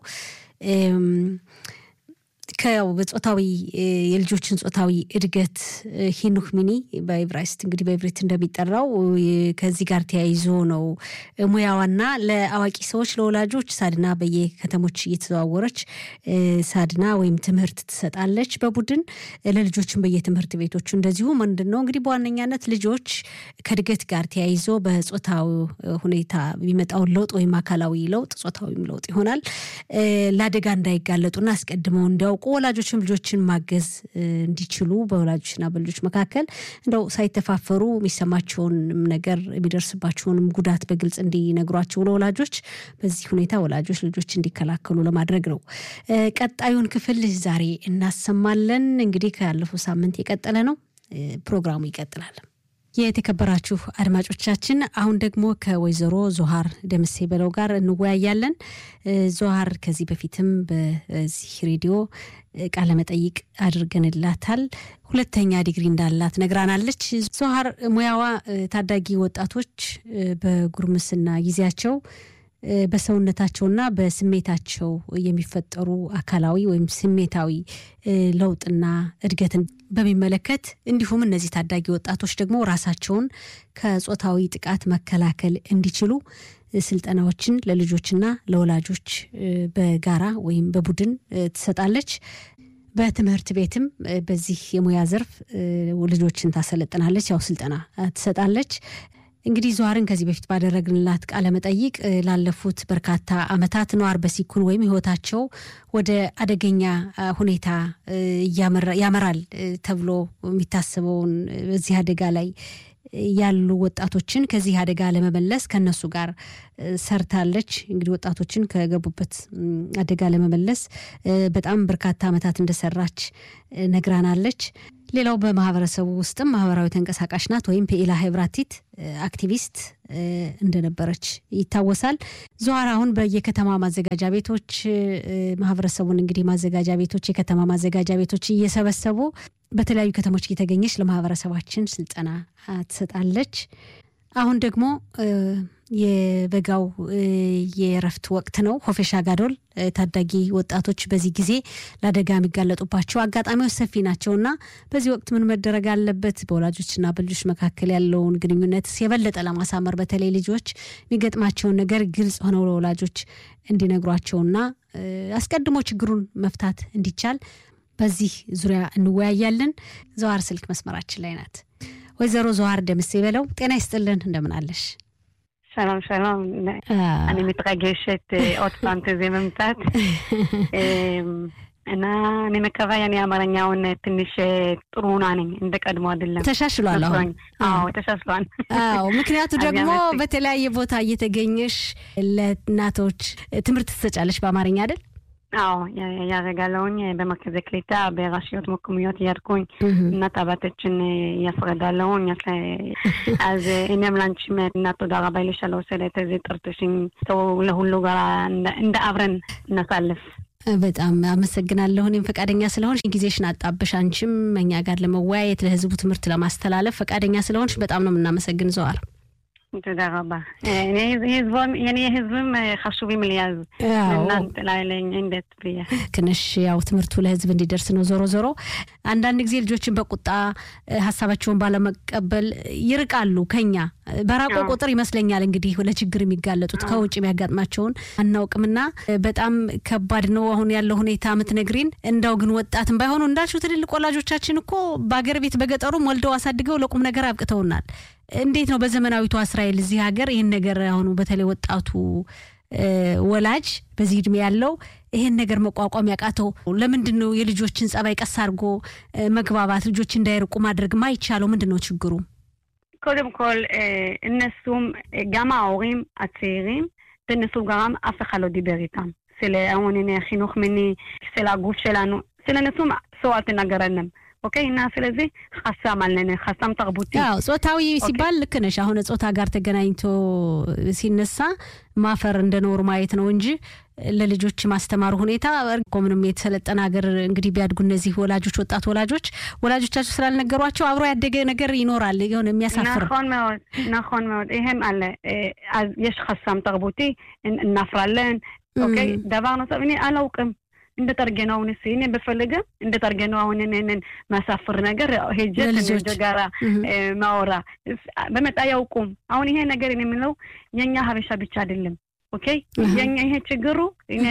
ከጾታዊ የልጆችን ጾታዊ እድገት ሂኑክ ሚኒ በዕብራይስጥ እንግዲህ በዕብሪት እንደሚጠራው ከዚህ ጋር ተያይዞ ነው ሙያዋና ለአዋቂ ሰዎች ለወላጆች ሳድና በየከተሞች እየተዘዋወረች ሳድና ወይም ትምህርት ትሰጣለች በቡድን ለልጆችን በየትምህርት ቤቶቹ እንደዚሁ ምንድነው እንግዲህ በዋነኛነት ልጆች ከእድገት ጋር ተያይዞ በጾታው ሁኔታ የሚመጣው ለውጥ ወይም አካላዊ ለውጥ ጾታዊ ለውጥ ይሆናል ለአደጋ እንዳይጋለጡና አስቀድመው እንዲያውቁ ወላጆችም ልጆችን ማገዝ እንዲችሉ በወላጆችና በልጆች መካከል እንደው ሳይተፋፈሩ የሚሰማቸውን ነገር የሚደርስባቸውንም ጉዳት በግልጽ እንዲነግሯቸው ለወላጆች በዚህ ሁኔታ ወላጆች ልጆች እንዲከላከሉ ለማድረግ ነው። ቀጣዩን ክፍል ዛሬ እናሰማለን። እንግዲህ ካለፈው ሳምንት የቀጠለ ነው። ፕሮግራሙ ይቀጥላል። የተከበራችሁ አድማጮቻችን አሁን ደግሞ ከወይዘሮ ዞሃር ደምሴ በለው ጋር እንወያያለን። ዞሃር ከዚህ በፊትም በዚህ ሬዲዮ ቃለ መጠይቅ አድርገንላታል። ሁለተኛ ዲግሪ እንዳላት ነግራናለች። ዞሃር ሙያዋ ታዳጊ ወጣቶች በጉርምስና ጊዜያቸው በሰውነታቸውና በስሜታቸው የሚፈጠሩ አካላዊ ወይም ስሜታዊ ለውጥና እድገትን በሚመለከት እንዲሁም እነዚህ ታዳጊ ወጣቶች ደግሞ ራሳቸውን ከጾታዊ ጥቃት መከላከል እንዲችሉ ስልጠናዎችን ለልጆችና ለወላጆች በጋራ ወይም በቡድን ትሰጣለች። በትምህርት ቤትም በዚህ የሙያ ዘርፍ ልጆችን ታሰለጥናለች፣ ያው ስልጠና ትሰጣለች። እንግዲህ ዞሃርን ከዚህ በፊት ባደረግንላት ቃለ መጠይቅ ላለፉት በርካታ አመታት ነዋር በሲኩን ወይም ህይወታቸው ወደ አደገኛ ሁኔታ ያመራል ተብሎ የሚታሰበውን በዚህ አደጋ ላይ ያሉ ወጣቶችን ከዚህ አደጋ ለመመለስ ከነሱ ጋር ሰርታለች። እንግዲህ ወጣቶችን ከገቡበት አደጋ ለመመለስ በጣም በርካታ አመታት እንደሰራች ነግራናለች። ሌላው በማህበረሰቡ ውስጥም ማህበራዊ ተንቀሳቃሽ ናት ወይም ፔኢላ ሄብራቲት አክቲቪስት እንደነበረች ይታወሳል። ዞሃር አሁን በየከተማ ማዘጋጃ ቤቶች ማህበረሰቡን እንግዲህ ማዘጋጃ ቤቶች የከተማ ማዘጋጃ ቤቶች እየሰበሰቡ በተለያዩ ከተሞች እየተገኘች ለማህበረሰባችን ስልጠና ትሰጣለች። አሁን ደግሞ የበጋው የረፍት ወቅት ነው። ሆፌሻ ጋዶል ታዳጊ ወጣቶች በዚህ ጊዜ ለአደጋ የሚጋለጡባቸው አጋጣሚዎች ሰፊ ናቸውና በዚህ ወቅት ምን መደረግ አለበት? በወላጆችና በልጆች መካከል ያለውን ግንኙነት የበለጠ ለማሳመር በተለይ ልጆች የሚገጥማቸውን ነገር ግልጽ ሆነው ለወላጆች እንዲነግሯቸውና አስቀድሞ ችግሩን መፍታት እንዲቻል በዚህ ዙሪያ እንወያያለን። ዞሃር ስልክ መስመራችን ላይ ናት። ወይዘሮ ዞሃር ደምሴ በለው ጤና ይስጥልን፣ እንደምን አለሽ? שלום, שלום. אני מתרגשת עוד פעם כזה ממצאת. אני מקווה אני אמרኛውን ትንሽ ጥሩ ነኝ እንደቀድሞ አይደለም። ተሻሽሏል አሁን? አዎ ተሻሽሏል። አዎ ምክንያቱ ደግሞ በተለያየ ቦታ እየተገኘሽ ለእናቶች ትምህርት ትሰጫለሽ በአማርኛ አይደል? አዎ ያረጋለውኝ በመርከዘ ክሊታ በራሽዮት መኮሚዮት ያርኩኝ እናት አባቶችን ያስረዳለውኝ אז እኔም ላንቺም እናት ተወዳ ረባይ ለሻለው ስለተ ዘ ጥርጥሽኝ ተው ለሁሉ ጋር እንደ አብረን እናሳልፍ በጣም አመሰግናለሁ እኔም ፈቃደኛ ስለሆንሽ ጊዜሽን አጣብሽ አንቺም እኛ ጋር ለመወያየት ለህዝቡ ትምህርት ለማስተላለፍ ፈቃደኛ ስለሆንሽ በጣም ነው እናመሰግን ዘዋር תודה רבה. የኔ ህዝብም חשובים לי אז እናንተ ላይ እንዴት ብያ ከነሽ ያው ትምህርቱ ለህዝብ እንዲደርስ ነው ዞሮ አንዳንድ ጊዜ ልጆችን በቁጣ ሐሳባቸውን ባለመቀበል ይርቃሉ ከኛ በራቆ ቁጥር ይመስለኛል እንግዲህ ለችግር የሚጋለጡት ከውጭ የሚያጋጥማቸውን አናውቅምና በጣም ከባድ ነው አሁን ያለው ሁኔታ ምትነግሪን እንዳው ግን ወጣትም ባይሆኑ እንዳልሽው ትልልቅ ወላጆቻችን እኮ በአገር ቤት በገጠሩም ወልደው አሳድገው ለቁም ነገር አብቅተውናል እንዴት ነው በዘመናዊቱ እስራኤል እዚህ ሀገር ይሄን ነገር አሁን በተለይ ወጣቱ ወላጅ በዚህ እድሜ ያለው ይሄን ነገር መቋቋም ያቃተው ለምንድነው የልጆችን ጸባይ ቀስ አድርጎ መግባባት ልጆች እንዳይርቁ ማድረግ ማይቻለው ምንድነው ችግሩ קודם כל እነሱም גם ההורים הצעירים תנסו גם אף אחד לא דיבר איתם של העוני החינוך מיני של הגוף שלנו של እነሱም ሰው አትናገረንም ኦኬይ እና ስለዚህ ሐሳም አለነ ሐሳም ተርቡቲ ያው ጾታዊ ሲባል ልክ ነሽ አሁን ጾታ ጋር ተገናኝቶ ሲነሳ ማፈር እንደ ኖርማይት ነው እንጂ ለልጆች ማስተማሩ ሁኔታ ኮምንም የተሰለጠና ሀገር እንግዲህ ቢያድጉ እነዚህ ወላጆች ወላጆቻቸው ስላልነገሯቸው አብሮ ያደገ ነገር ይኖራል የሆነ የሚያሳፍር נכון מאוד ይሄም አለ אז יש ሐሳም ተርቡቲ እናፍራለን ኦኬይ דבר נוסף እኔ አላውቅም እንደተርገነው ነስይኔ በፈለገ እንደተርገነው አሁንነን ማሳፈር ነገር ሄጀ ተጀጋራ ማውራ በመጣ ያውቁም አሁን ይሄ ነገር የሚለው የኛ ሀበሻ ብቻ አይደለም ኦኬ የኛ ይሄ ችግሩ እኔ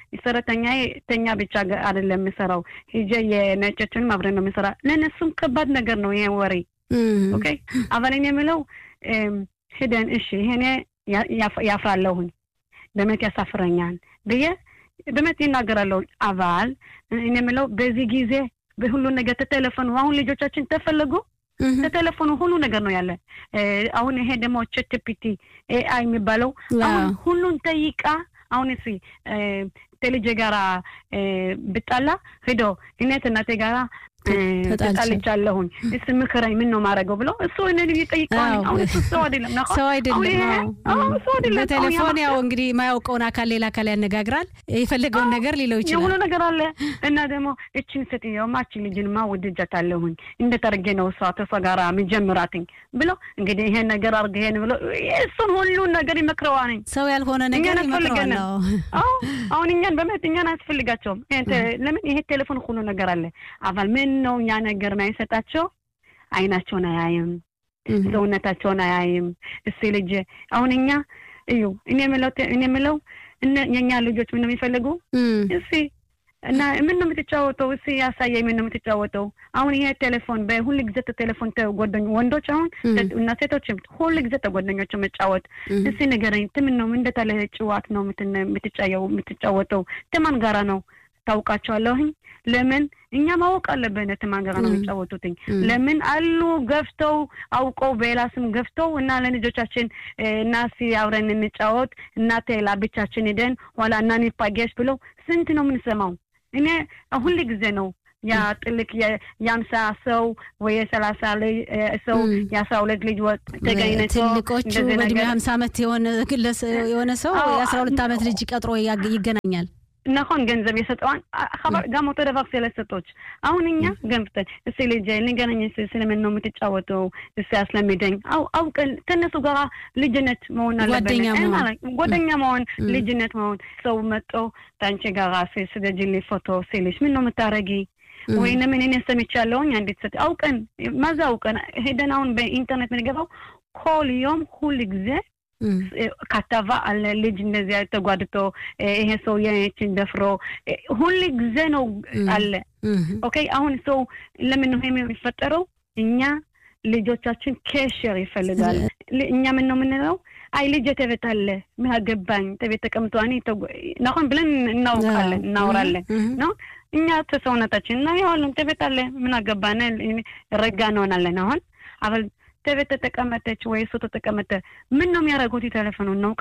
ተኛ ብቻ አይደለም መስራው ሄጀ የነጨችን ማብረን ነው መስራ ለነሱም ከባድ ነገር ነው ይሄ ወሬ ኦኬ አባለኝ የሚለው ሄደን እሺ ይሄኔ ያፍራለሁኝ በመት ያሳፍረኛል በየ በመት ይናገራለው አባል እኔ የምለው በዚህ ጊዜ በሁሉ ነገር ተቴሌፎን አሁን ልጆቻችን ተፈልጉ ተቴሌፎን ሁሉ ነገር ነው ያለ አሁን ይሄ ደግሞ ChatGPT AI የሚባለው አሁን ሁሉን ጠይቃ አሁን እሺ ቴሌጀጋራ በጣላ ሄዶ እነተናቴ ጋራ ተጣልቻለሁኝ እስ ምክራይ ምን ነው ማረገው ብሎ እሱ እነን ይጠይቃል አሁን እሱ ሰው አይደለም ነው ሰው አይደለም በቴሌፎን ያው እንግዲህ ማያውቀውን አካል ሌላ አካል ያነጋግራል የፈለገውን ነገር ሊለው ይችላል ሁሉ ነገር አለ እና ደግሞ እቺን ስትየው ማቺ ልጅንማ ወድጃታለሁኝ እንደተረገ ነው እሷ ተሰጋራ መጀመራትኝ ብሎ እንግዲህ ይሄ ነገር አርገሄን ብሎ እሱን ሁሉ ነገር ይመክረዋል ሰው ያልሆነ ነገር ይመክረዋል አሁን እኛን በመትኛን አስፈልጋቸው ለምን ይሄ ቴሌፎን ሁሉ ነገር አለ አባል ምን ነው ያ ነገር ማይሰጣቸው አይናቸውን አያይም ሰውነታቸውን አያይም እሱ ልጅ አሁን እኛ እዩ እኔ የምለው የኛ ልጆች ምን ነው የሚፈልጉ እሺ እና ምን ነው የምትጫወተው እሺ ያሳየኝ ምን ነው የምትጫወተው አሁን ይሄ ቴሌፎን በሁሉ ጊዜ ቴሌፎን ተጓደኝ ወንዶች አሁን እና ሴቶች ሁሉ ጊዜ ተጓደኞች መጫወት እሺ ነገረኝ ምን ነው እንደታለ ጭዋት ነው የምትጫወተው ተማን ጋራ ነው ታውቃቸዋለሁኝ ለምን እኛ ማወቅ አለብን ተማን ጋራ ነው የሚጫወቱትኝ ለምን አሉ ገፍተው አውቀው በላስም ገፍተው እና ለልጆቻችን እናሲ አብረን እንጫወት እናቴ ላብቻችን ሄደን ወላ እናኒ ፓጌሽ ብሎ ስንት ነው የምንሰማው እኔ ሁሉ ጊዜ ነው ያ ጥልቅ ያምሳ ሰው ወይ 30 ላይ ሰው ያ12 ልጅ ወጥ ተገኝነው ትልቆቹ በእድሜ 50 አመት የሆነ ሰው የ12 አመት ልጅ ቀጥሮ ይገናኛል נכון ገንዘብ የሰጠዋን ጋሞ ተደባክ ስለሰጦች አሁን እኛ ገንፍተን እሺ ልጅ ልንገናኝ ስለምን ነው የምትጫወተው እሺ አስለምደኝ አውቀን ተነሱ ጋር ልጅነት መሆን አለበት ጓደኛ መሆን ልጅነት መሆን ሰው መጥቶ ታንቺ ጋር ስለጅሊ ፎቶ ሲልሽ ምን ነው የምታረጊ ወይኔ ምን እኔ ሰምቻለሁኝ አንዲት ሰጥ አውቀን ማዛውቀን ሄደን አሁን በኢንተርኔት ምንገባው ኮል ዮም ሁሉ ጊዜ ካታቫ አለ ልጅ እንደዚህ ተጓድቶ ይሄ ሰው የችን ደፍሮ ሁሉ ጊዜ ነው አለ ኦኬ አሁን ሰው ለምን ነው የሚፈጠረው እኛ ልጆቻችን ከሸር ይፈልጋል እኛ ምን ነው የምንለው አይ ልጅ ተበታለ ምን አገባኝ ተቤት ተቀምጦ እኔ ናሆን ብለን እናወራለን ነው እኛ ተሰውነታችን ነው ያው ተበታለ ምን አገባና ረጋ ነውናለን አሁን አበል ተበተ ተቀመጠች ወይ እሱ ተቀመጠ ምን ነው የሚያረጉት ቴሌፎኑን ነው ቀለ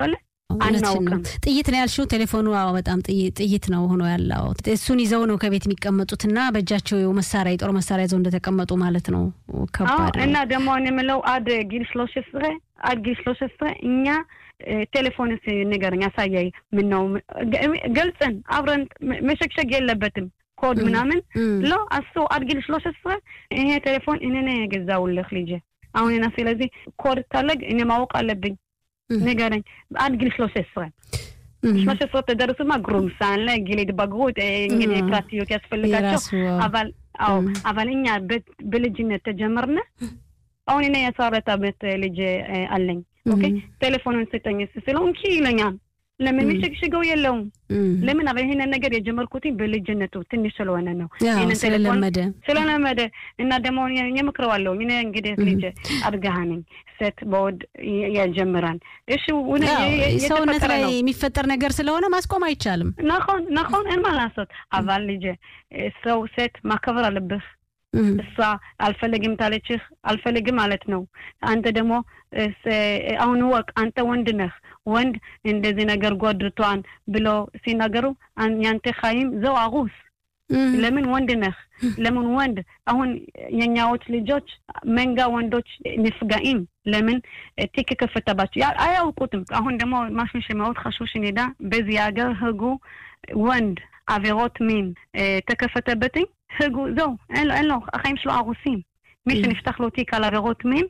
አናውቅም። ጥይት ነው ያልሽው ቴሌፎኑ በጣም ጥይት ነው ሆኖ ያለው እሱን ይዘው ነው ከቤት የሚቀመጡትና በእጃቸው መሳሪያ የጦር መሳሪያ ይዘው እንደተቀመጡ ማለት ነው ከባድ እና ደግሞ እኔ የምለው አድ ጊል 13 እኛ ቴሌፎን ንገረኝ አሳያይ ምን ነው ገልጸን አብረን መሸክሸግ የለበትም ኮድ ምናምን ሎ አሱ አድ ጊል 13 ይሄ ቴሌፎን እኔ ነኝ የገዛውልህ ልጄ አሁን እና ስለዚህ ኮድ ታለግ እኔ ማወቅ አለብኝ ንገረኝ አድ ጊል 13 ተደርሱማ ግሩምሳን ላይ ጊሌድ ባግሩት እንግዲህ ፕራክቲዮት ያስፈልጋቸው አባል እኛ በልጅነት ተጀመርነ አሁን እኔ ያሳረታ በት ልጅ አለኝ ኦኬ ቴሌፎኑን ሰጠኝ ስለው እንኪ ይለኛል ለምን ምሽግሽገው የለውም ለምን አበይነ ነገር የጀመርኩት በልጅነቱ ትንሽ ስለሆነ ነው ይሄን ስለለመደ እና ደግሞ የምክረዋለሁ እኔ እንግዲህ ልጅ አድጋሃነኝ ሴት ቦድ ያጀምራል እሺ ወነ ሰውነት ላይ የሚፈጠር ነገር ስለሆነ ማስቆም አይቻልም ናሆን እንማላሰት አባል ልጅ ሰው ሴት ማከበር አለብህ እሷ አልፈልግም ታለችህ አልፈልግም ማለት ነው አንተ ደግሞ አሁን ወቅ አንተ ወንድ ነህ ወንድ እንደዚህ ነገር ጎድቷን ብሎ ሲናገሩ አንተ ኻይም ዘው አጉስ ለምን ወንድ ነህ ለምን ወንድ አሁን የኛዎች ልጆች መንጋ ወንዶች ንፍጋኢም ለምን ቲክ ከፈተባቸው አያውቁትም አሁን ደግሞ ማሽሽ ማውት ኸሹሽ ኔዳ በዚህ ሀገር ህጉ ወንድ አቬሮት ሚን ተከፈተበትኝ ህጉ ዘው አሎ አኻይም שלו አጉሲም مش نفتح له تيك على عבירות מין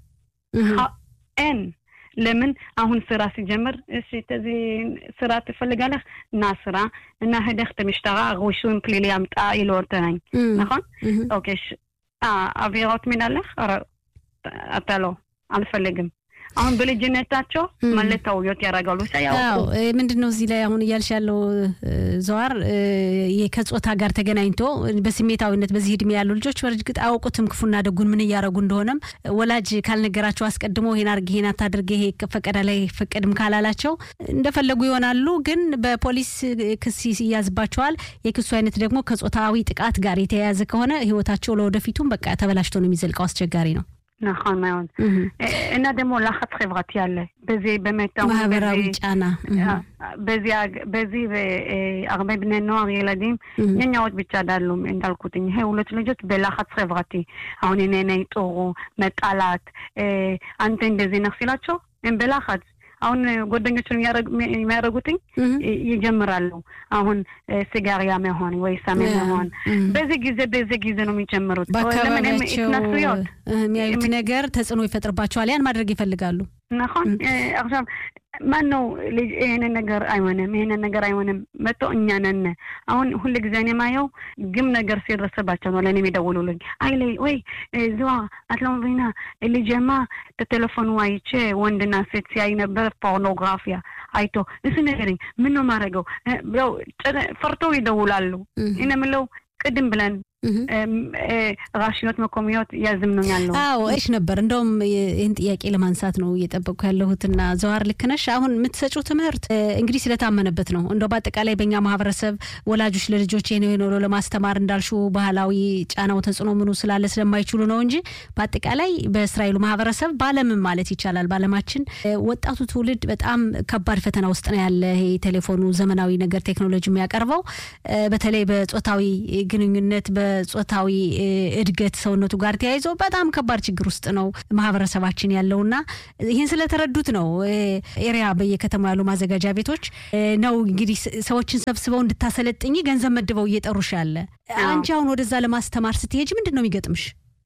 אין ለምን አሁን ስራ ሲጀምር እሺ ተዚህ ስራ ትፈልጋለህ ናስራ እና ሄደህ ተምሽተራ ሩሹን ፕሊሊ አምጣ ይሎርተናኝ נכון ኦኬ አቪሮት ምን አለህ አታሎ አልፈልግም አሁን በልጅነታቸው ማለታውዮት ያረጋሉ ሳያው ምንድነው እዚህ ላይ አሁን ይያልሽ ያለው ዘዋር የከጾታ ጋር ተገናኝቶ በስሜታዊነት በዚህ እድሜ ያሉ ልጆች በርግጥ አውቁትም ክፉና ደጉን ምን ያረጉ እንደሆነም ወላጅ ካልነገራቸው አስቀድሞ ይሄን አርግ ይሄን አታድርግ ይሄ ፈቀደ ላይ ፈቀድም ካላላቸው እንደፈለጉ ይሆናሉ ግን በፖሊስ ክስ ይያዝባቸዋል የክሱ አይነት ደግሞ ከጾታዊ ጥቃት ጋር የተያያዘ ከሆነ ህይወታቸው ለወደፊቱም በቃ ተበላሽቶ ነው የሚዘልቀው አስቸጋሪ ነው נכון מאוד. እና ደግሞ לחץ חברתי አለ በዚህ በመታው ማህበራዊ ጫና በዚህ הרבה בני נוער ילדים የኛዎች ብቻ አይደሉም እንዳልኩትኝ ይሄ ሁለት ልጆች በላחץ חברתי አሁን እኔ ጦሩ መጣላት አንተ እንደዚህ ነህ ሲላቸው በላחץ አሁን ጎደኞችን የሚያረጉትኝ ይጀምራሉ አሁን ሲጋሪያ መሆን ወይ ሳሜ መሆን በዚህ ጊዜ ነው የሚጀምሩት ለምን የሚያዩት ነገር ተጽዕኖ ይፈጥርባቸዋል ያን ማድረግ ይፈልጋሉ נכון עכשיו ማነው ይሄን ነገር አይሆንም መጥቶ እኛነን አሁን ሁሉ ጊዜ እኔ ማየው ግም ነገር ሲደርስባቸው ነው ለኔ የሚደውሉልኝ አይሌ ወይ ዝዋ አትለምብና ልጅማ ተቴሌፎኑ አይቼ ወንድና ሴት ሲያይ ነበር ፖርኖግራፊያ አይቶ እሱ ነገርኝ ምን ነው ማረገው ያው ፈርተው ይደውላሉ እኔ ምለው ቅድም ብለን ራሽኖት መኮሚዮት ያዝምኑኛል አዎ እሺ ነበር እንደውም ይሄን ጥያቄ ለማንሳት ነው እየጠበቅኩ ያለሁትና ዘዋር ልክነሽ አሁን የምትሰጪው ትምህርት እንግዲህ ስለታመነበት ነው እንደው በአጠቃላይ በእኛ ማህበረሰብ ወላጆች ለልጆች የኔው ለማስተማር እንዳልሹ ባህላዊ ጫናው ተጽዕኖ ምኑ ስላለ ስለማይችሉ ነው እንጂ በአጠቃላይ በእስራኤሉ ማህበረሰብ ባለምን ማለት ይቻላል ባለማችን ወጣቱ ትውልድ በጣም ከባድ ፈተና ውስጥ ነው ያለ ይሄ ቴሌፎኑ ዘመናዊ ነገር ቴክኖሎጂ የሚያቀርበው በተለይ በጾታዊ ግንኙነት በጾታዊ እድገት ሰውነቱ ጋር ተያይዞ በጣም ከባድ ችግር ውስጥ ነው ማህበረሰባችን ያለውና ይሄን ስለተረዱት ነው ኤሪያ በየከተማው ያሉ ማዘጋጃ ቤቶች ነው እንግዲህ ሰዎችን ሰብስበው እንድታሰለጥኝ ገንዘብ መድበው እየጠሩሽ ያለ አንቺ አሁን ወደዛ ለማስተማር ስትሄጂ ምንድነው የሚገጥምሽ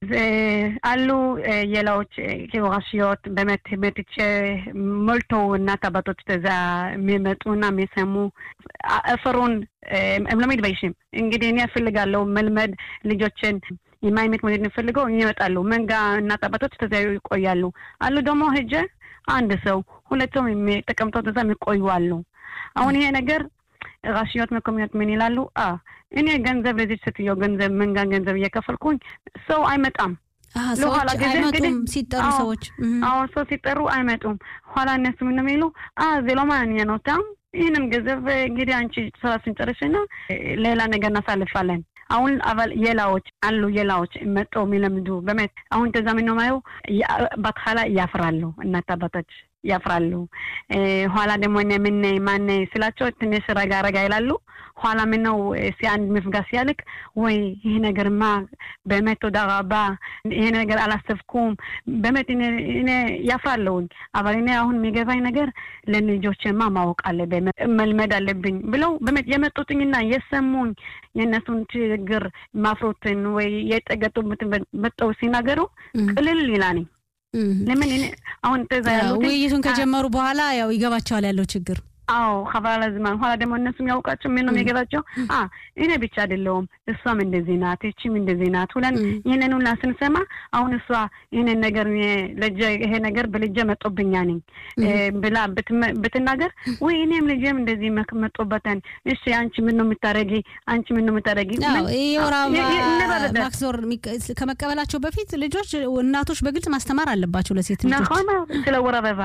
አሉ የላዎች ከወራሽዮት በመትመጥቼ ሞልቶ እና ታባቶች ተዛ የሚመጡና የሚሰሙ አፈሩን ለምን ይባይሽም እንግዲህ እኔ አፈልጋለሁ መልመድ ልጆችን የማይመት ወደ እንፈልገው ይመጣሉ መንጋ እና ታባቶች ተዛዩ ይቆያሉ አሉ ደግሞ ሄጀ አንድ ሰው ሁለቱም ተቀምጠው ተዛ ይቆያሉ አሁን ይሄ ነገር ራሽዮት መኮሚዮት ምን ይላሉ እኔ ገንዘብ ለዚህ ስትዮ ገንዘብ መንጋ ገንዘብ እየከፈልኩኝ ሰው አይመጣም ለኋላ አይመጡም ሲጠሩ ሰዎች ሰው ሲጠሩ አይመጡም ኋላ እነሱ ምን ነው የሚሉ ዘሎማን የነውታም ይሄንም ገንዘብ እንግዲህ አንቺ ስራ ስንጨርሽና ሌላ ነገር እናሳልፋለን አሁን አባል የላዎች መጥተው የሚለምዱ በመት አሁን ተዛም ነው ማየው ባትኋላ ያፍራሉ እናት አባቶች ያፍራሉ ኋላ ደግሞ ምን ማን ስላቸው ትንሽ ረጋ ይላሉ ኋላ ምን ነው ሲያንድ መፍጋስ ያልክ ወይ ይሄ ነገርማ በመቶ ዳራባ ይሄ ነገር አላሰብኩም በመት እኔ ያፍራሉ አባል እኔ አሁን የሚገባኝ ነገር ለልጆችማ ማወቅ አለብኝ መልመድ አለብኝ ብለው በመት የመጡትኝና የሰሙኝ የነሱን ችግር ማፍሮትን ወይ የጠገጡት መጣው ሲናገሩ ቅልል ይላል ለምን አሁን ተዛያለው ውይይቱን ከጀመሩ በኋላ ያው ይገባቸዋል ያለው ችግር አዎ خبر ለዝማን ኋላ ደግሞ እነሱም ያውቃቸው ምን ነው የሚገባቸው እኔ ብቻ አይደለም እሷም እንደዚህ ናት እቺም እንደዚህ ናት ሁላን ይሄንን ሁላ ስንሰማ አሁን እሷ ይሄንን ነገር ለጀ ይሄ ነገር በልጀ መጦብኛ ነኝ ብላ ብትናገር ወይ እኔም ልጄም እንደዚህ መጦበታን እሺ አንቺ ምን ነው የምታረጊ አንቺ ምን ነው የምታረጊ አዎ ይወራባ ማክሶር ከመቀበላቸው በፊት ልጆች እናቶች በግልጽ ማስተማር አለባቸው ለሴት ልጆች ነው ስለወራባ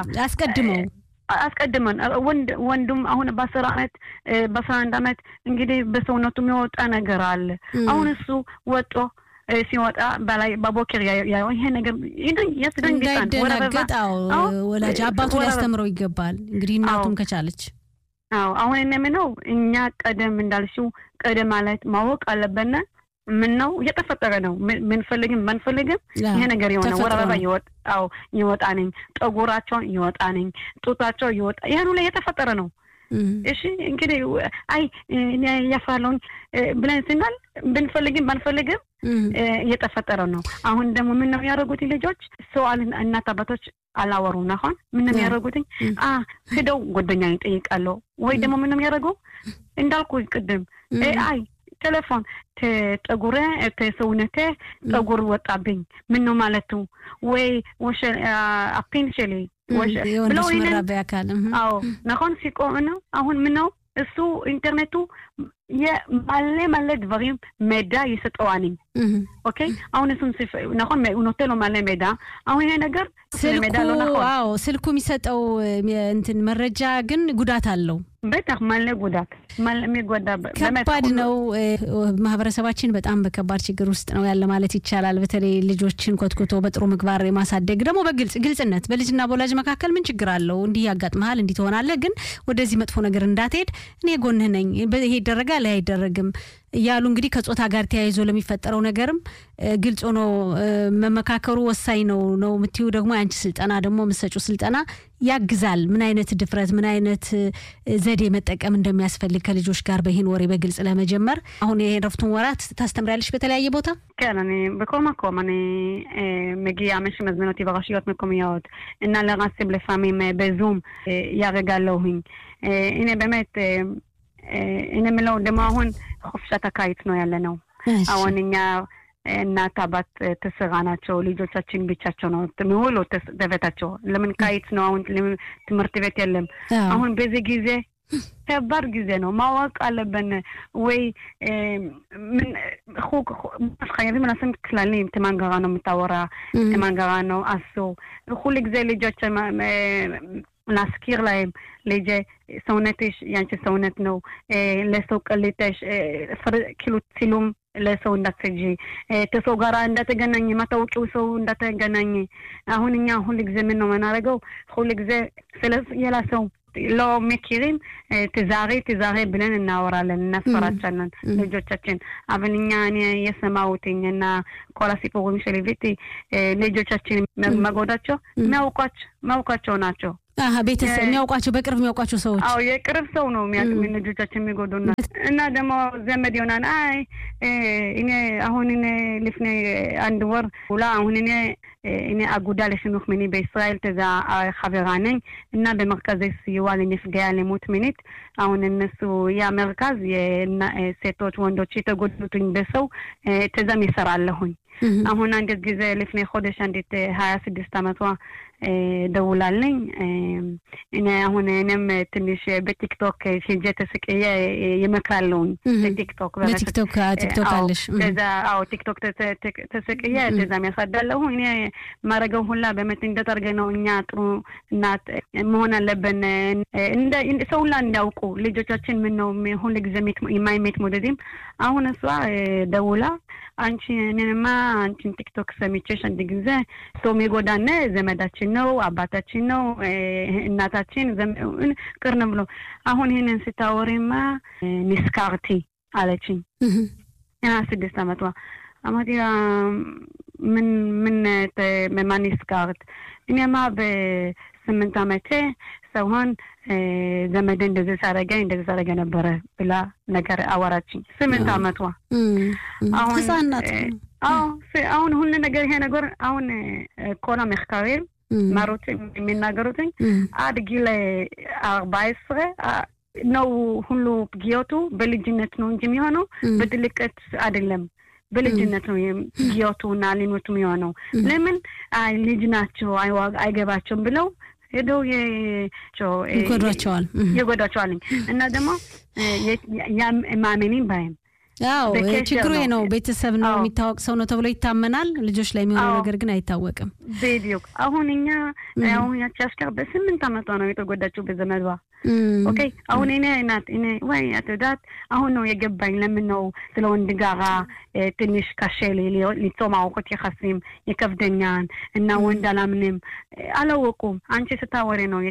አስቀድመን ወንዱም አሁን በ10 አመት በ11 አመት እንግዲህ በሰውነቱ የሚወጣ ነገር አለ አሁን እሱ ወጦ ሲወጣ በላይ በቦክር ያው ይሄ ነገር ያስደንግጣል ወራበው ወላጅ አባቱ ሊያስተምረው ይገባል እንግዲህ እናቱም ከቻለች አሁን እነምነው እኛ ቀደም እንዳልሽው ቀደም ማለት ማወቅ አለበና ምን ነው እየተፈጠረ ነው ምን ፈልግም ይሄ ነገር የሆነ ወራበባ ይወጣነኝ ጠጉራቸው ይወጣነኝ ጡታቸው ይወጣ ይሄን ሁሉ እየተፈጠረ ነው እሺ እንግዲህ አይ እኔ ያፋለውን ብለን ስናል ባንፈልግም እየተፈጠረ ነው አሁን ደግሞ ምን ነው ያደረጉት ልጆች ሰዋል እናት አባቶች አላወሩና አሁን ምን ነው ያደረጉት ሄደው ጓደኛዬ ጠይቃለሁ ወይ ደግሞ ምን ነው ያደረጉ እንዳልኩ ቅድም አይ ቴሌፎን ተጠጉረ ተሰውነተ ጠጉር ወጣብኝ ምን ነው ማለቱ ወይ ወሽ አፒንሽሊ ወሽ ብለው ይመራበያ ካለም አዎ ነሆን ሲቆም አሁን ምን ነው እሱ ኢንተርኔቱ የማለ ድברים ሜዳ ይሰጠዋኒ ኦኬ አሁን እሱን ነሆን ኖቴሎ ማለ ሜዳ አሁን ይሄ ነገር ስልኩ የሚሰጠው እንትን መረጃ ግን ጉዳት አለው በጣም ማለ ጉዳት ከባድ ነው ማህበረሰባችን በጣም በከባድ ችግር ውስጥ ነው ያለ ማለት ይቻላል በተለይ ልጆችን ኮትኮቶ በጥሩ ምግባር ማሳደግ ደግሞ በግልጽነት በልጅና በወላጅ መካከል ምን ችግር አለው እንዲህ ያጋጥማል እንዲህ ትሆናለህ ግን ወደዚህ መጥፎ ነገር እንዳትሄድ እኔ ጎንህ ነኝ ይሄ ይደረጋል አይደረግም ያሉ እንግዲህ ከጾታ ጋር ተያይዞ ለሚፈጠረው ነገርም ግልጽ ሆኖ መመካከሩ ወሳኝ ነው ምትዩ ደግሞ አንቺ ስልጣና ደግሞ መሰጩ ስልጣና ያግዛል ምን አይነት ድፍረት ምን አይነት ዘዴ መጠቀም እንደሚያስፈልግ ከልጆች ጋር በህን ወሬ በግልጽ ለመጀመር አሁን የረፍቱን ወራት ታስተምራለሽ በተለያየ ቦታ כן בכל מקום אני מגיעה מי שמזמין אותי ברשויות מקומיות እና ለራሴ לפעמים בזום ירגע אלוהים הנה באמת እኔ ምለው ደሞ አሁን ሆፍሻታ ካይት ነው ያለነው አሁን እኛ እናት አባት ተሰራናቸው ልጆቻችን ብቻቸው ነው ተመውሎ ተበታቸው ለምን ካይት ነው አሁን ትምህርት ቤት የለም አሁን በዚህ ጊዜ ከባድ ጊዜ ነው ማወቅ አለብን ወይ ምን خايفين لازم كلالين تمانغرا ነው متاورا تمانغرا ነው አሶ ሁሉ ጊዜ ልጆች להזכיר להם ליג'ה סאונטש ינשי סאונט נו לסוק ליטש כאילו צילום לסאונט סג'י תסו גרה እንדת ገናኝ ማታውቂው ሰው እንדת ገናኝ አሁን እኛ ሁሉ ጊዜ ምን ነው መናረገው ሁሉ ጊዜ ስለየላሰው ሎ መኪሪም ተዛሬ ብለን እናወራለን እናስፈራቻለን ልጆቻችን አብንኛ እኔ የሰማውትኝና ኮላ ሲፖሩም ሸሊቪቲ ልጆቻችን መጎዳቸው ማውቃቸው ናቸው ቤተሰብ የሚያውቋቸው በቅርብ የሚያውቋቸው ሰዎች አዎ የቅርብ ሰው ነው የሚያውቁኝ ልጆቻችን የሚጎዱና እና ደግሞ ዘመድ ይሆናል አይ እኔ አሁን እኔ ልፍኔ አንድ ወር ሁላ አሁን እኔ አጉዳ ለሽኑክ ሚኒ בישראל ተዛ חברה ነኝ እና በመርካዝ סיוע לנפגעי אלימות מינית አሁን እነሱ ያ መርካዝ የሴቶች ወንዶች የተጎዱትኝ በሰው ተዛም ይሰራለሁኝ አሁን አንድ ጊዜ ልፍኔ ሆደሽ አንዲት 26 አመቷ ደውላለኝ እኔ አሁን እኔም ትንሽ በቲክቶክ ፊልጀት ስቀየ የመክራለሁኝ በቲክቶክ አለሽ ከዛ አዎ ቲክቶክ ተስቀየ ተዛም ያሳዳለሁ እኔ ማረገው ሁላ በመት እንደተርገነው እኛ ጥሩ እናት መሆን አለብን እንደ ሰውላ እንዳውቁ ልጆቻችን ምን ነው ሁሉ ጊዜ የማይመት ሞዴም አሁን እሷ ደውላ አንቺ እኔማ አንቺን ቲክቶክ ሰሚቼሽ አንድ ጊዜ ሰው የሚጎዳነ ዘመዳችን ነው አባታችን ነው እናታችን ቅርን ብሎ አሁን ይሄንን ስታወሪማ ንስካርቲ አለችኝ ያ 6 ዓመቷ አማዲ ምን ማንስካርት እኔማ በ8 ዓመቴ ሰውን ዘመድ እንደዚህ ሳረገ ነበረ ብላ ነገር አወራችኝ 8 ዓመቷ አሁን አሁን ሁሉ ነገር ይሄ ነገር አሁን ኮና መካከል ማሩት የሚናገሩትኝ አድጊለ 14 ነው ሁሉ ጊዮቱ በልጅነት ነው እንጂ የሚሆነው በትልቀት አይደለም በልጅነት ነው ጊዮቱና ሊኖቱ የሚሆነው ለምን ልጅ ናቸው አይገባቸውም ብለው ሄደው ይጎዳቸዋል እና ደግሞ ማመኒን ባይም ያው ችግሩ ነው ቤተሰብ ነው የሚታወቅ ሰው ነው ተብሎ ይታመናል ልጆች ላይ የሚሆነው ነገር ግን አይታወቅም ቪዲዮ አሁን እኛ አሁን ያቻስከር በ8 ዓመቷ ነው የተጎዳችው በዘመዷ ኦኬ አሁን እኔ ወይ አትዳት አሁን ነው የገባኝ ለምን ነው ስለወንድ ጋራ ትንሽ ካሸሌ ሊጾማው ቆት ይخصም የከብደኛን እና ወንድ አላምንም አላወቁም አንቺ ስታወሬ ነው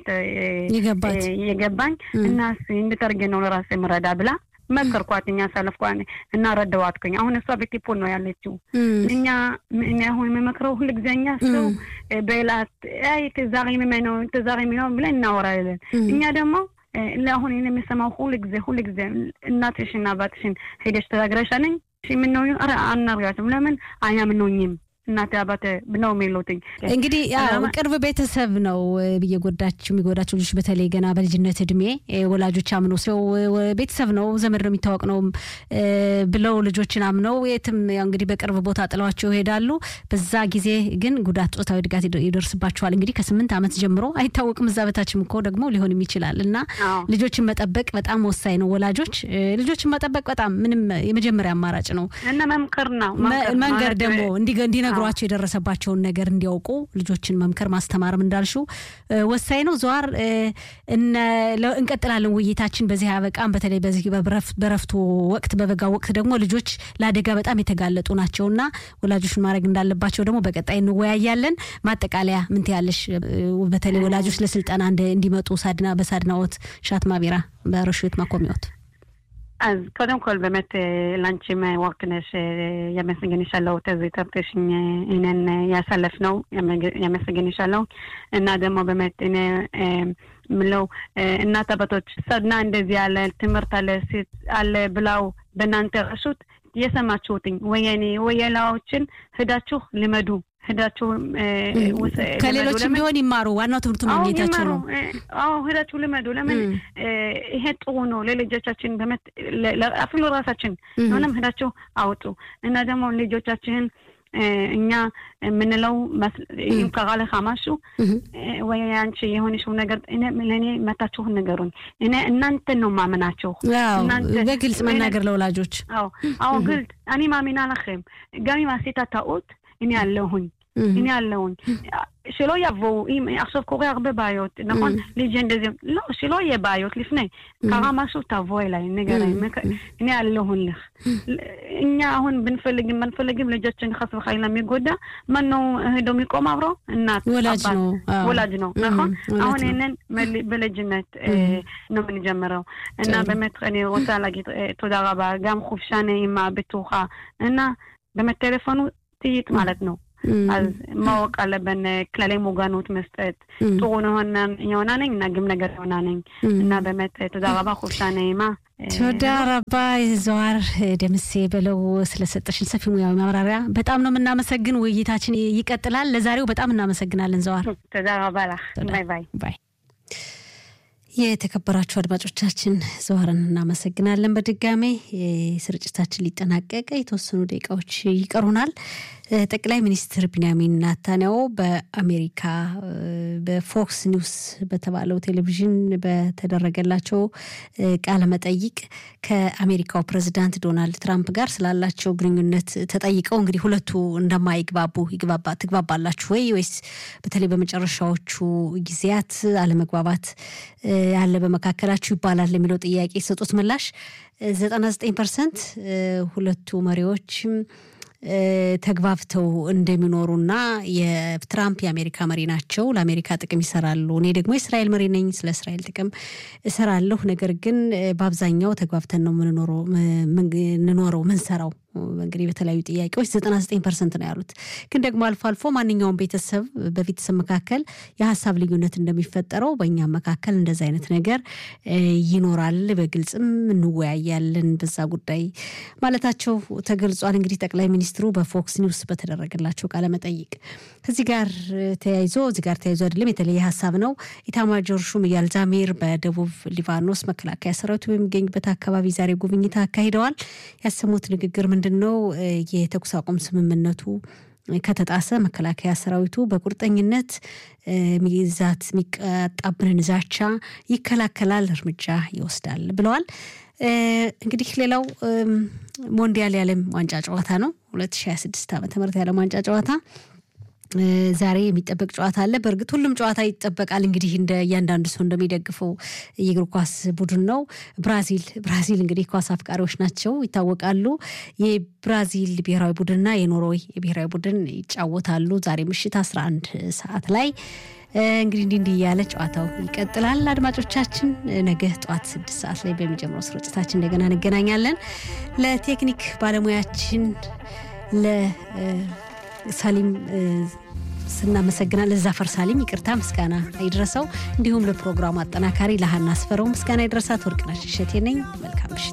የገባኝ እና እንድተርገ ነው ለራሴ መረዳ ብላ መከርኳትኛ ሰለፍኳን እና ረዳዋትኩኝ አሁን እሷ በቲፖል ነው ያለችው እኛ አሁን መመክረው ሁሉ ግዘኛ ሰው በላት አይ ተዛሬ ነው ብለን እናወራለን እኛ ደግሞ ለአሁን እኔ የምሰማው ሁሉ ጊዜ እናትሽና አባትሽን ሄደሽ ተናግረሻለኝ ምን ነው አናርጋትም ለምን አያምኑኝም እናት አባተ ነው የሚሉትኝ እንግዲህ ያው ቅርብ ቤተሰብ ነው የሚጎዳቸው ልጆች በተለይ ገና በልጅነት እድሜ ወላጆች አምነው ሰው ቤተሰብ ነው ዘመድ ነው የሚታወቅ ነው ብለው ልጆችን አምነው የትም ያው እንግዲህ በቅርብ ቦታ ጥለዋቸው ይሄዳሉ በዛ ጊዜ ግን ጉዳት ጾታዊ ድጋት ይደርስባቸዋል እንግዲህ ከ8 ዓመት ጀምሮ አይታወቅም እዛ በታችም እኮ ደግሞ ሊሆንም ይችላልና ልጆችን መጠበቅ በጣም ወሳኝ ነው ወላጆች ልጆችን መጠበቅ በጣም ምንም የመጀመሪያ አማራጭ ነው እና መምከር ነው መንገር ደግሞ እንዲነግሯቸው የደረሰባቸውን ነገር እንዲያውቁ ልጆችን መምከር ማስተማርም እንዳልሽው ወሳኝ ነው ዟር እንቀጥላለን ውይይታችን በዚህ አበቃም በተለይ በዚህ በረፍቱ ወቅት በበጋ ወቅት ደግሞ ልጆች ለአደጋ በጣም የተጋለጡ ናቸውና ወላጆችን ማድረግ እንዳለባቸው ደግሞ በቀጣይ እንወያያለን ማጠቃለያ ምን ትያለሽ በተለይ ወላጆች ለስልጣና እንዲመጡ በሳድናዎት ሻት ማቢራ በረሽት ማቆሚያዎት אז קודם כל באמת לאנצ'י וורקנש ימסגני שלו תזי תרתשኝ אינן יסלף ነው ימסגני שלו እና ደግሞ באמת እኔ ምለው እናት አባቶች ሰድና እንደዚህ ያለ ትምህርት አለ ብላው በእናንተ ረሱት የሰማችሁትኝ ወየላዎችን ሄዳችሁ ልመዱ ሄዳችሁ ከሌሎችም ቢሆን ይማሩ ዋናው ትምህርቱ ማግኘታቸው ነው ሄዳችሁ ልመዱ ለምን ይሄ ጥሩ ነው ለልጆቻችን በመት ለአፍሎ ራሳችን ምንም ሄዳችሁ አውጡ እና ደግሞ ልጆቻችን እኛ ምንለው ይምከራለ ሐማሹ ወይ አንቺ የሆነሽው ነገር ለኔ መታችሁ ነገሩን እናንተ ነው ማመናቸው እናንተ በግልጽ መናገር ለወላጆች አዎ ግልጽ እኔ ማሚና ለኸም ጋሚ ማሲታ ታውት እኔ ያለውን שלא יבואו, אם עכשיו קורה הרבה בעיות, נכון? ליג'נדזים, לא, שלא יהיה בעיות לפני. קרה משהו, תבוא אליי, נגרעים. הנה הלהון לך. הנה ההון בנפלגים לג'ת חס וחלילה מגודה, מנו הדו מקום עברו? נת. וולג'נו, נכון? ההון אינן בלג'נת נומני ג'מרו. הנה באמת, אני רוצה להגיד תודה רבה, גם חופשה נעימה, בטוחה. הנה, באמת טלפון תהיית מעלתנו. אז מאוק על בין כללי מוגנות מסתת תורון יוננינג נגים נגר יוננינג እና באמת תודה רבה חופשה נעימה תודה רבה זוהר ደምሴ በለው ስለሰጠሽን ሰፊ ሙያዊ ማብራሪያ በጣም ነው እናመሰግን ውይይታችን ይቀጥላል ለዛሬው በጣም እናመሰግናለን ዘዋር ተዳ ረባ ለህ ባይ ባይ የተከበራችሁ አድማጮቻችን ዘዋርን እናመሰግናለን በድጋሜ ስርጭታችን ሊጠናቀቅ የተወሰኑ ደቂቃዎች ይቀሩናል ጠቅላይ ሚኒስትር ቢንያሚን ኔታንያሁ በአሜሪካ በፎክስ ኒውስ በተባለው ቴሌቪዥን በተደረገላቸው ቃለ መጠይቅ ከአሜሪካው ፕሬዝዳንት ዶናልድ ትራምፕ ጋር ስላላቸው ግንኙነት ተጠይቀው እንግዲህ ሁለቱ ትግባባላችሁ ወይስ በተለይ በመጨረሻዎቹ ጊዜያት አለመግባባት ያለ በመካከላችሁ ይባላል ለሚለው ጥያቄ ሰጡት ምላሽ 99% ሁለቱ መሪዎች ተግባብተው እንደሚኖሩና የትራምፕ የአሜሪካ መሪ ናቸው ለአሜሪካ ጥቅም ይሰራሉ እኔ ደግሞ የእስራኤል መሪ ነኝ ስለ እስራኤል ጥቅም እሰራለሁ ነገር ግን በአብዛኛው ተግባብተን ነው ምንኖረው ምንሰራው እንግዲህ በተለያዩ ጥያቄዎች 99% ነው ያሉት ግን ደግሞ አልፎ አልፎ ማንኛውም ቤተሰብ በቤተሰብ መካከል የሐሳብ ልዩነት እንደሚፈጠረው በእኛ መካከል እንደዛ አይነት ነገር ይኖራል በግልጽም እንወያያለን በዛ ጉዳይ ማለታቸው ተገልጿል እንግዲህ ጠቅላይ ሚኒስትሩ በፎክስ ኒውስ በተደረገላቸው ቃለ መጠይቅ ከዚህ ጋር ተያይዞ አይደለም የተለየ ሐሳብ ነው ኢታማጆር ሹም ኢያል ዛሚር በደቡብ ሊባኖስ መከላከያ ሰራዊቱ በሚገኝበት አካባቢ ዛሬ ጉብኝት አካሂደዋል ያሰሙት ንግግር ምንድነው የተኩስ አቁም ስምምነቱ ከተጣሰ መከላከያ ሰራዊቱ በቁርጠኝነት ሚዛት ሚቀጣብን ዛቻ ይከላከላል እርምጃ ይወስዳል ብለዋል እንግዲህ ሌላው ሞንዲያል የዓለም ዋንጫ ጨዋታ ነው 2026 ዓመተ ምህረት የዓለም ዋንጫ ጨዋታ ዛሬ የሚጠበቅ ጨዋታ አለ በርግጥ ሁሉም ጨዋታ ይጠበቃል እንግዲህ እንደ ያንዳንዱ ሰው እንደሚደግፈው የእግር ኳስ ቡድን ነው ብራዚል እንግዲህ ኳስ አፍቃሪዎች ናቸው ይታወቃሉ የብራዚል ብሔራዊ ቡድንና የኖርዌይ ብሔራዊ ቡድን ይጫወታሉ ዛሬ ምሽት 11 ሰዓት ላይ እንግዲህ እንዲህ ያለ ጨዋታው ይቀጥላል አድማጮቻችን ነገ ጧት 6 ሰዓት ላይ በሚጀምረው ስርጭታችን እንደገና እንገናኛለን ለቴክኒክ ባለሙያችን ለሳሊም ስናመሰግናለን ለዛፈር ሳሊም ይቅርታ ምስጋና ይድረሰው እንዲሁም ለፕሮግራሙ አጠናካሪ ለሃና አስፈረው ምስጋና ይድረሳት ወርቅነሽ እሸቴ ነኝ መልካም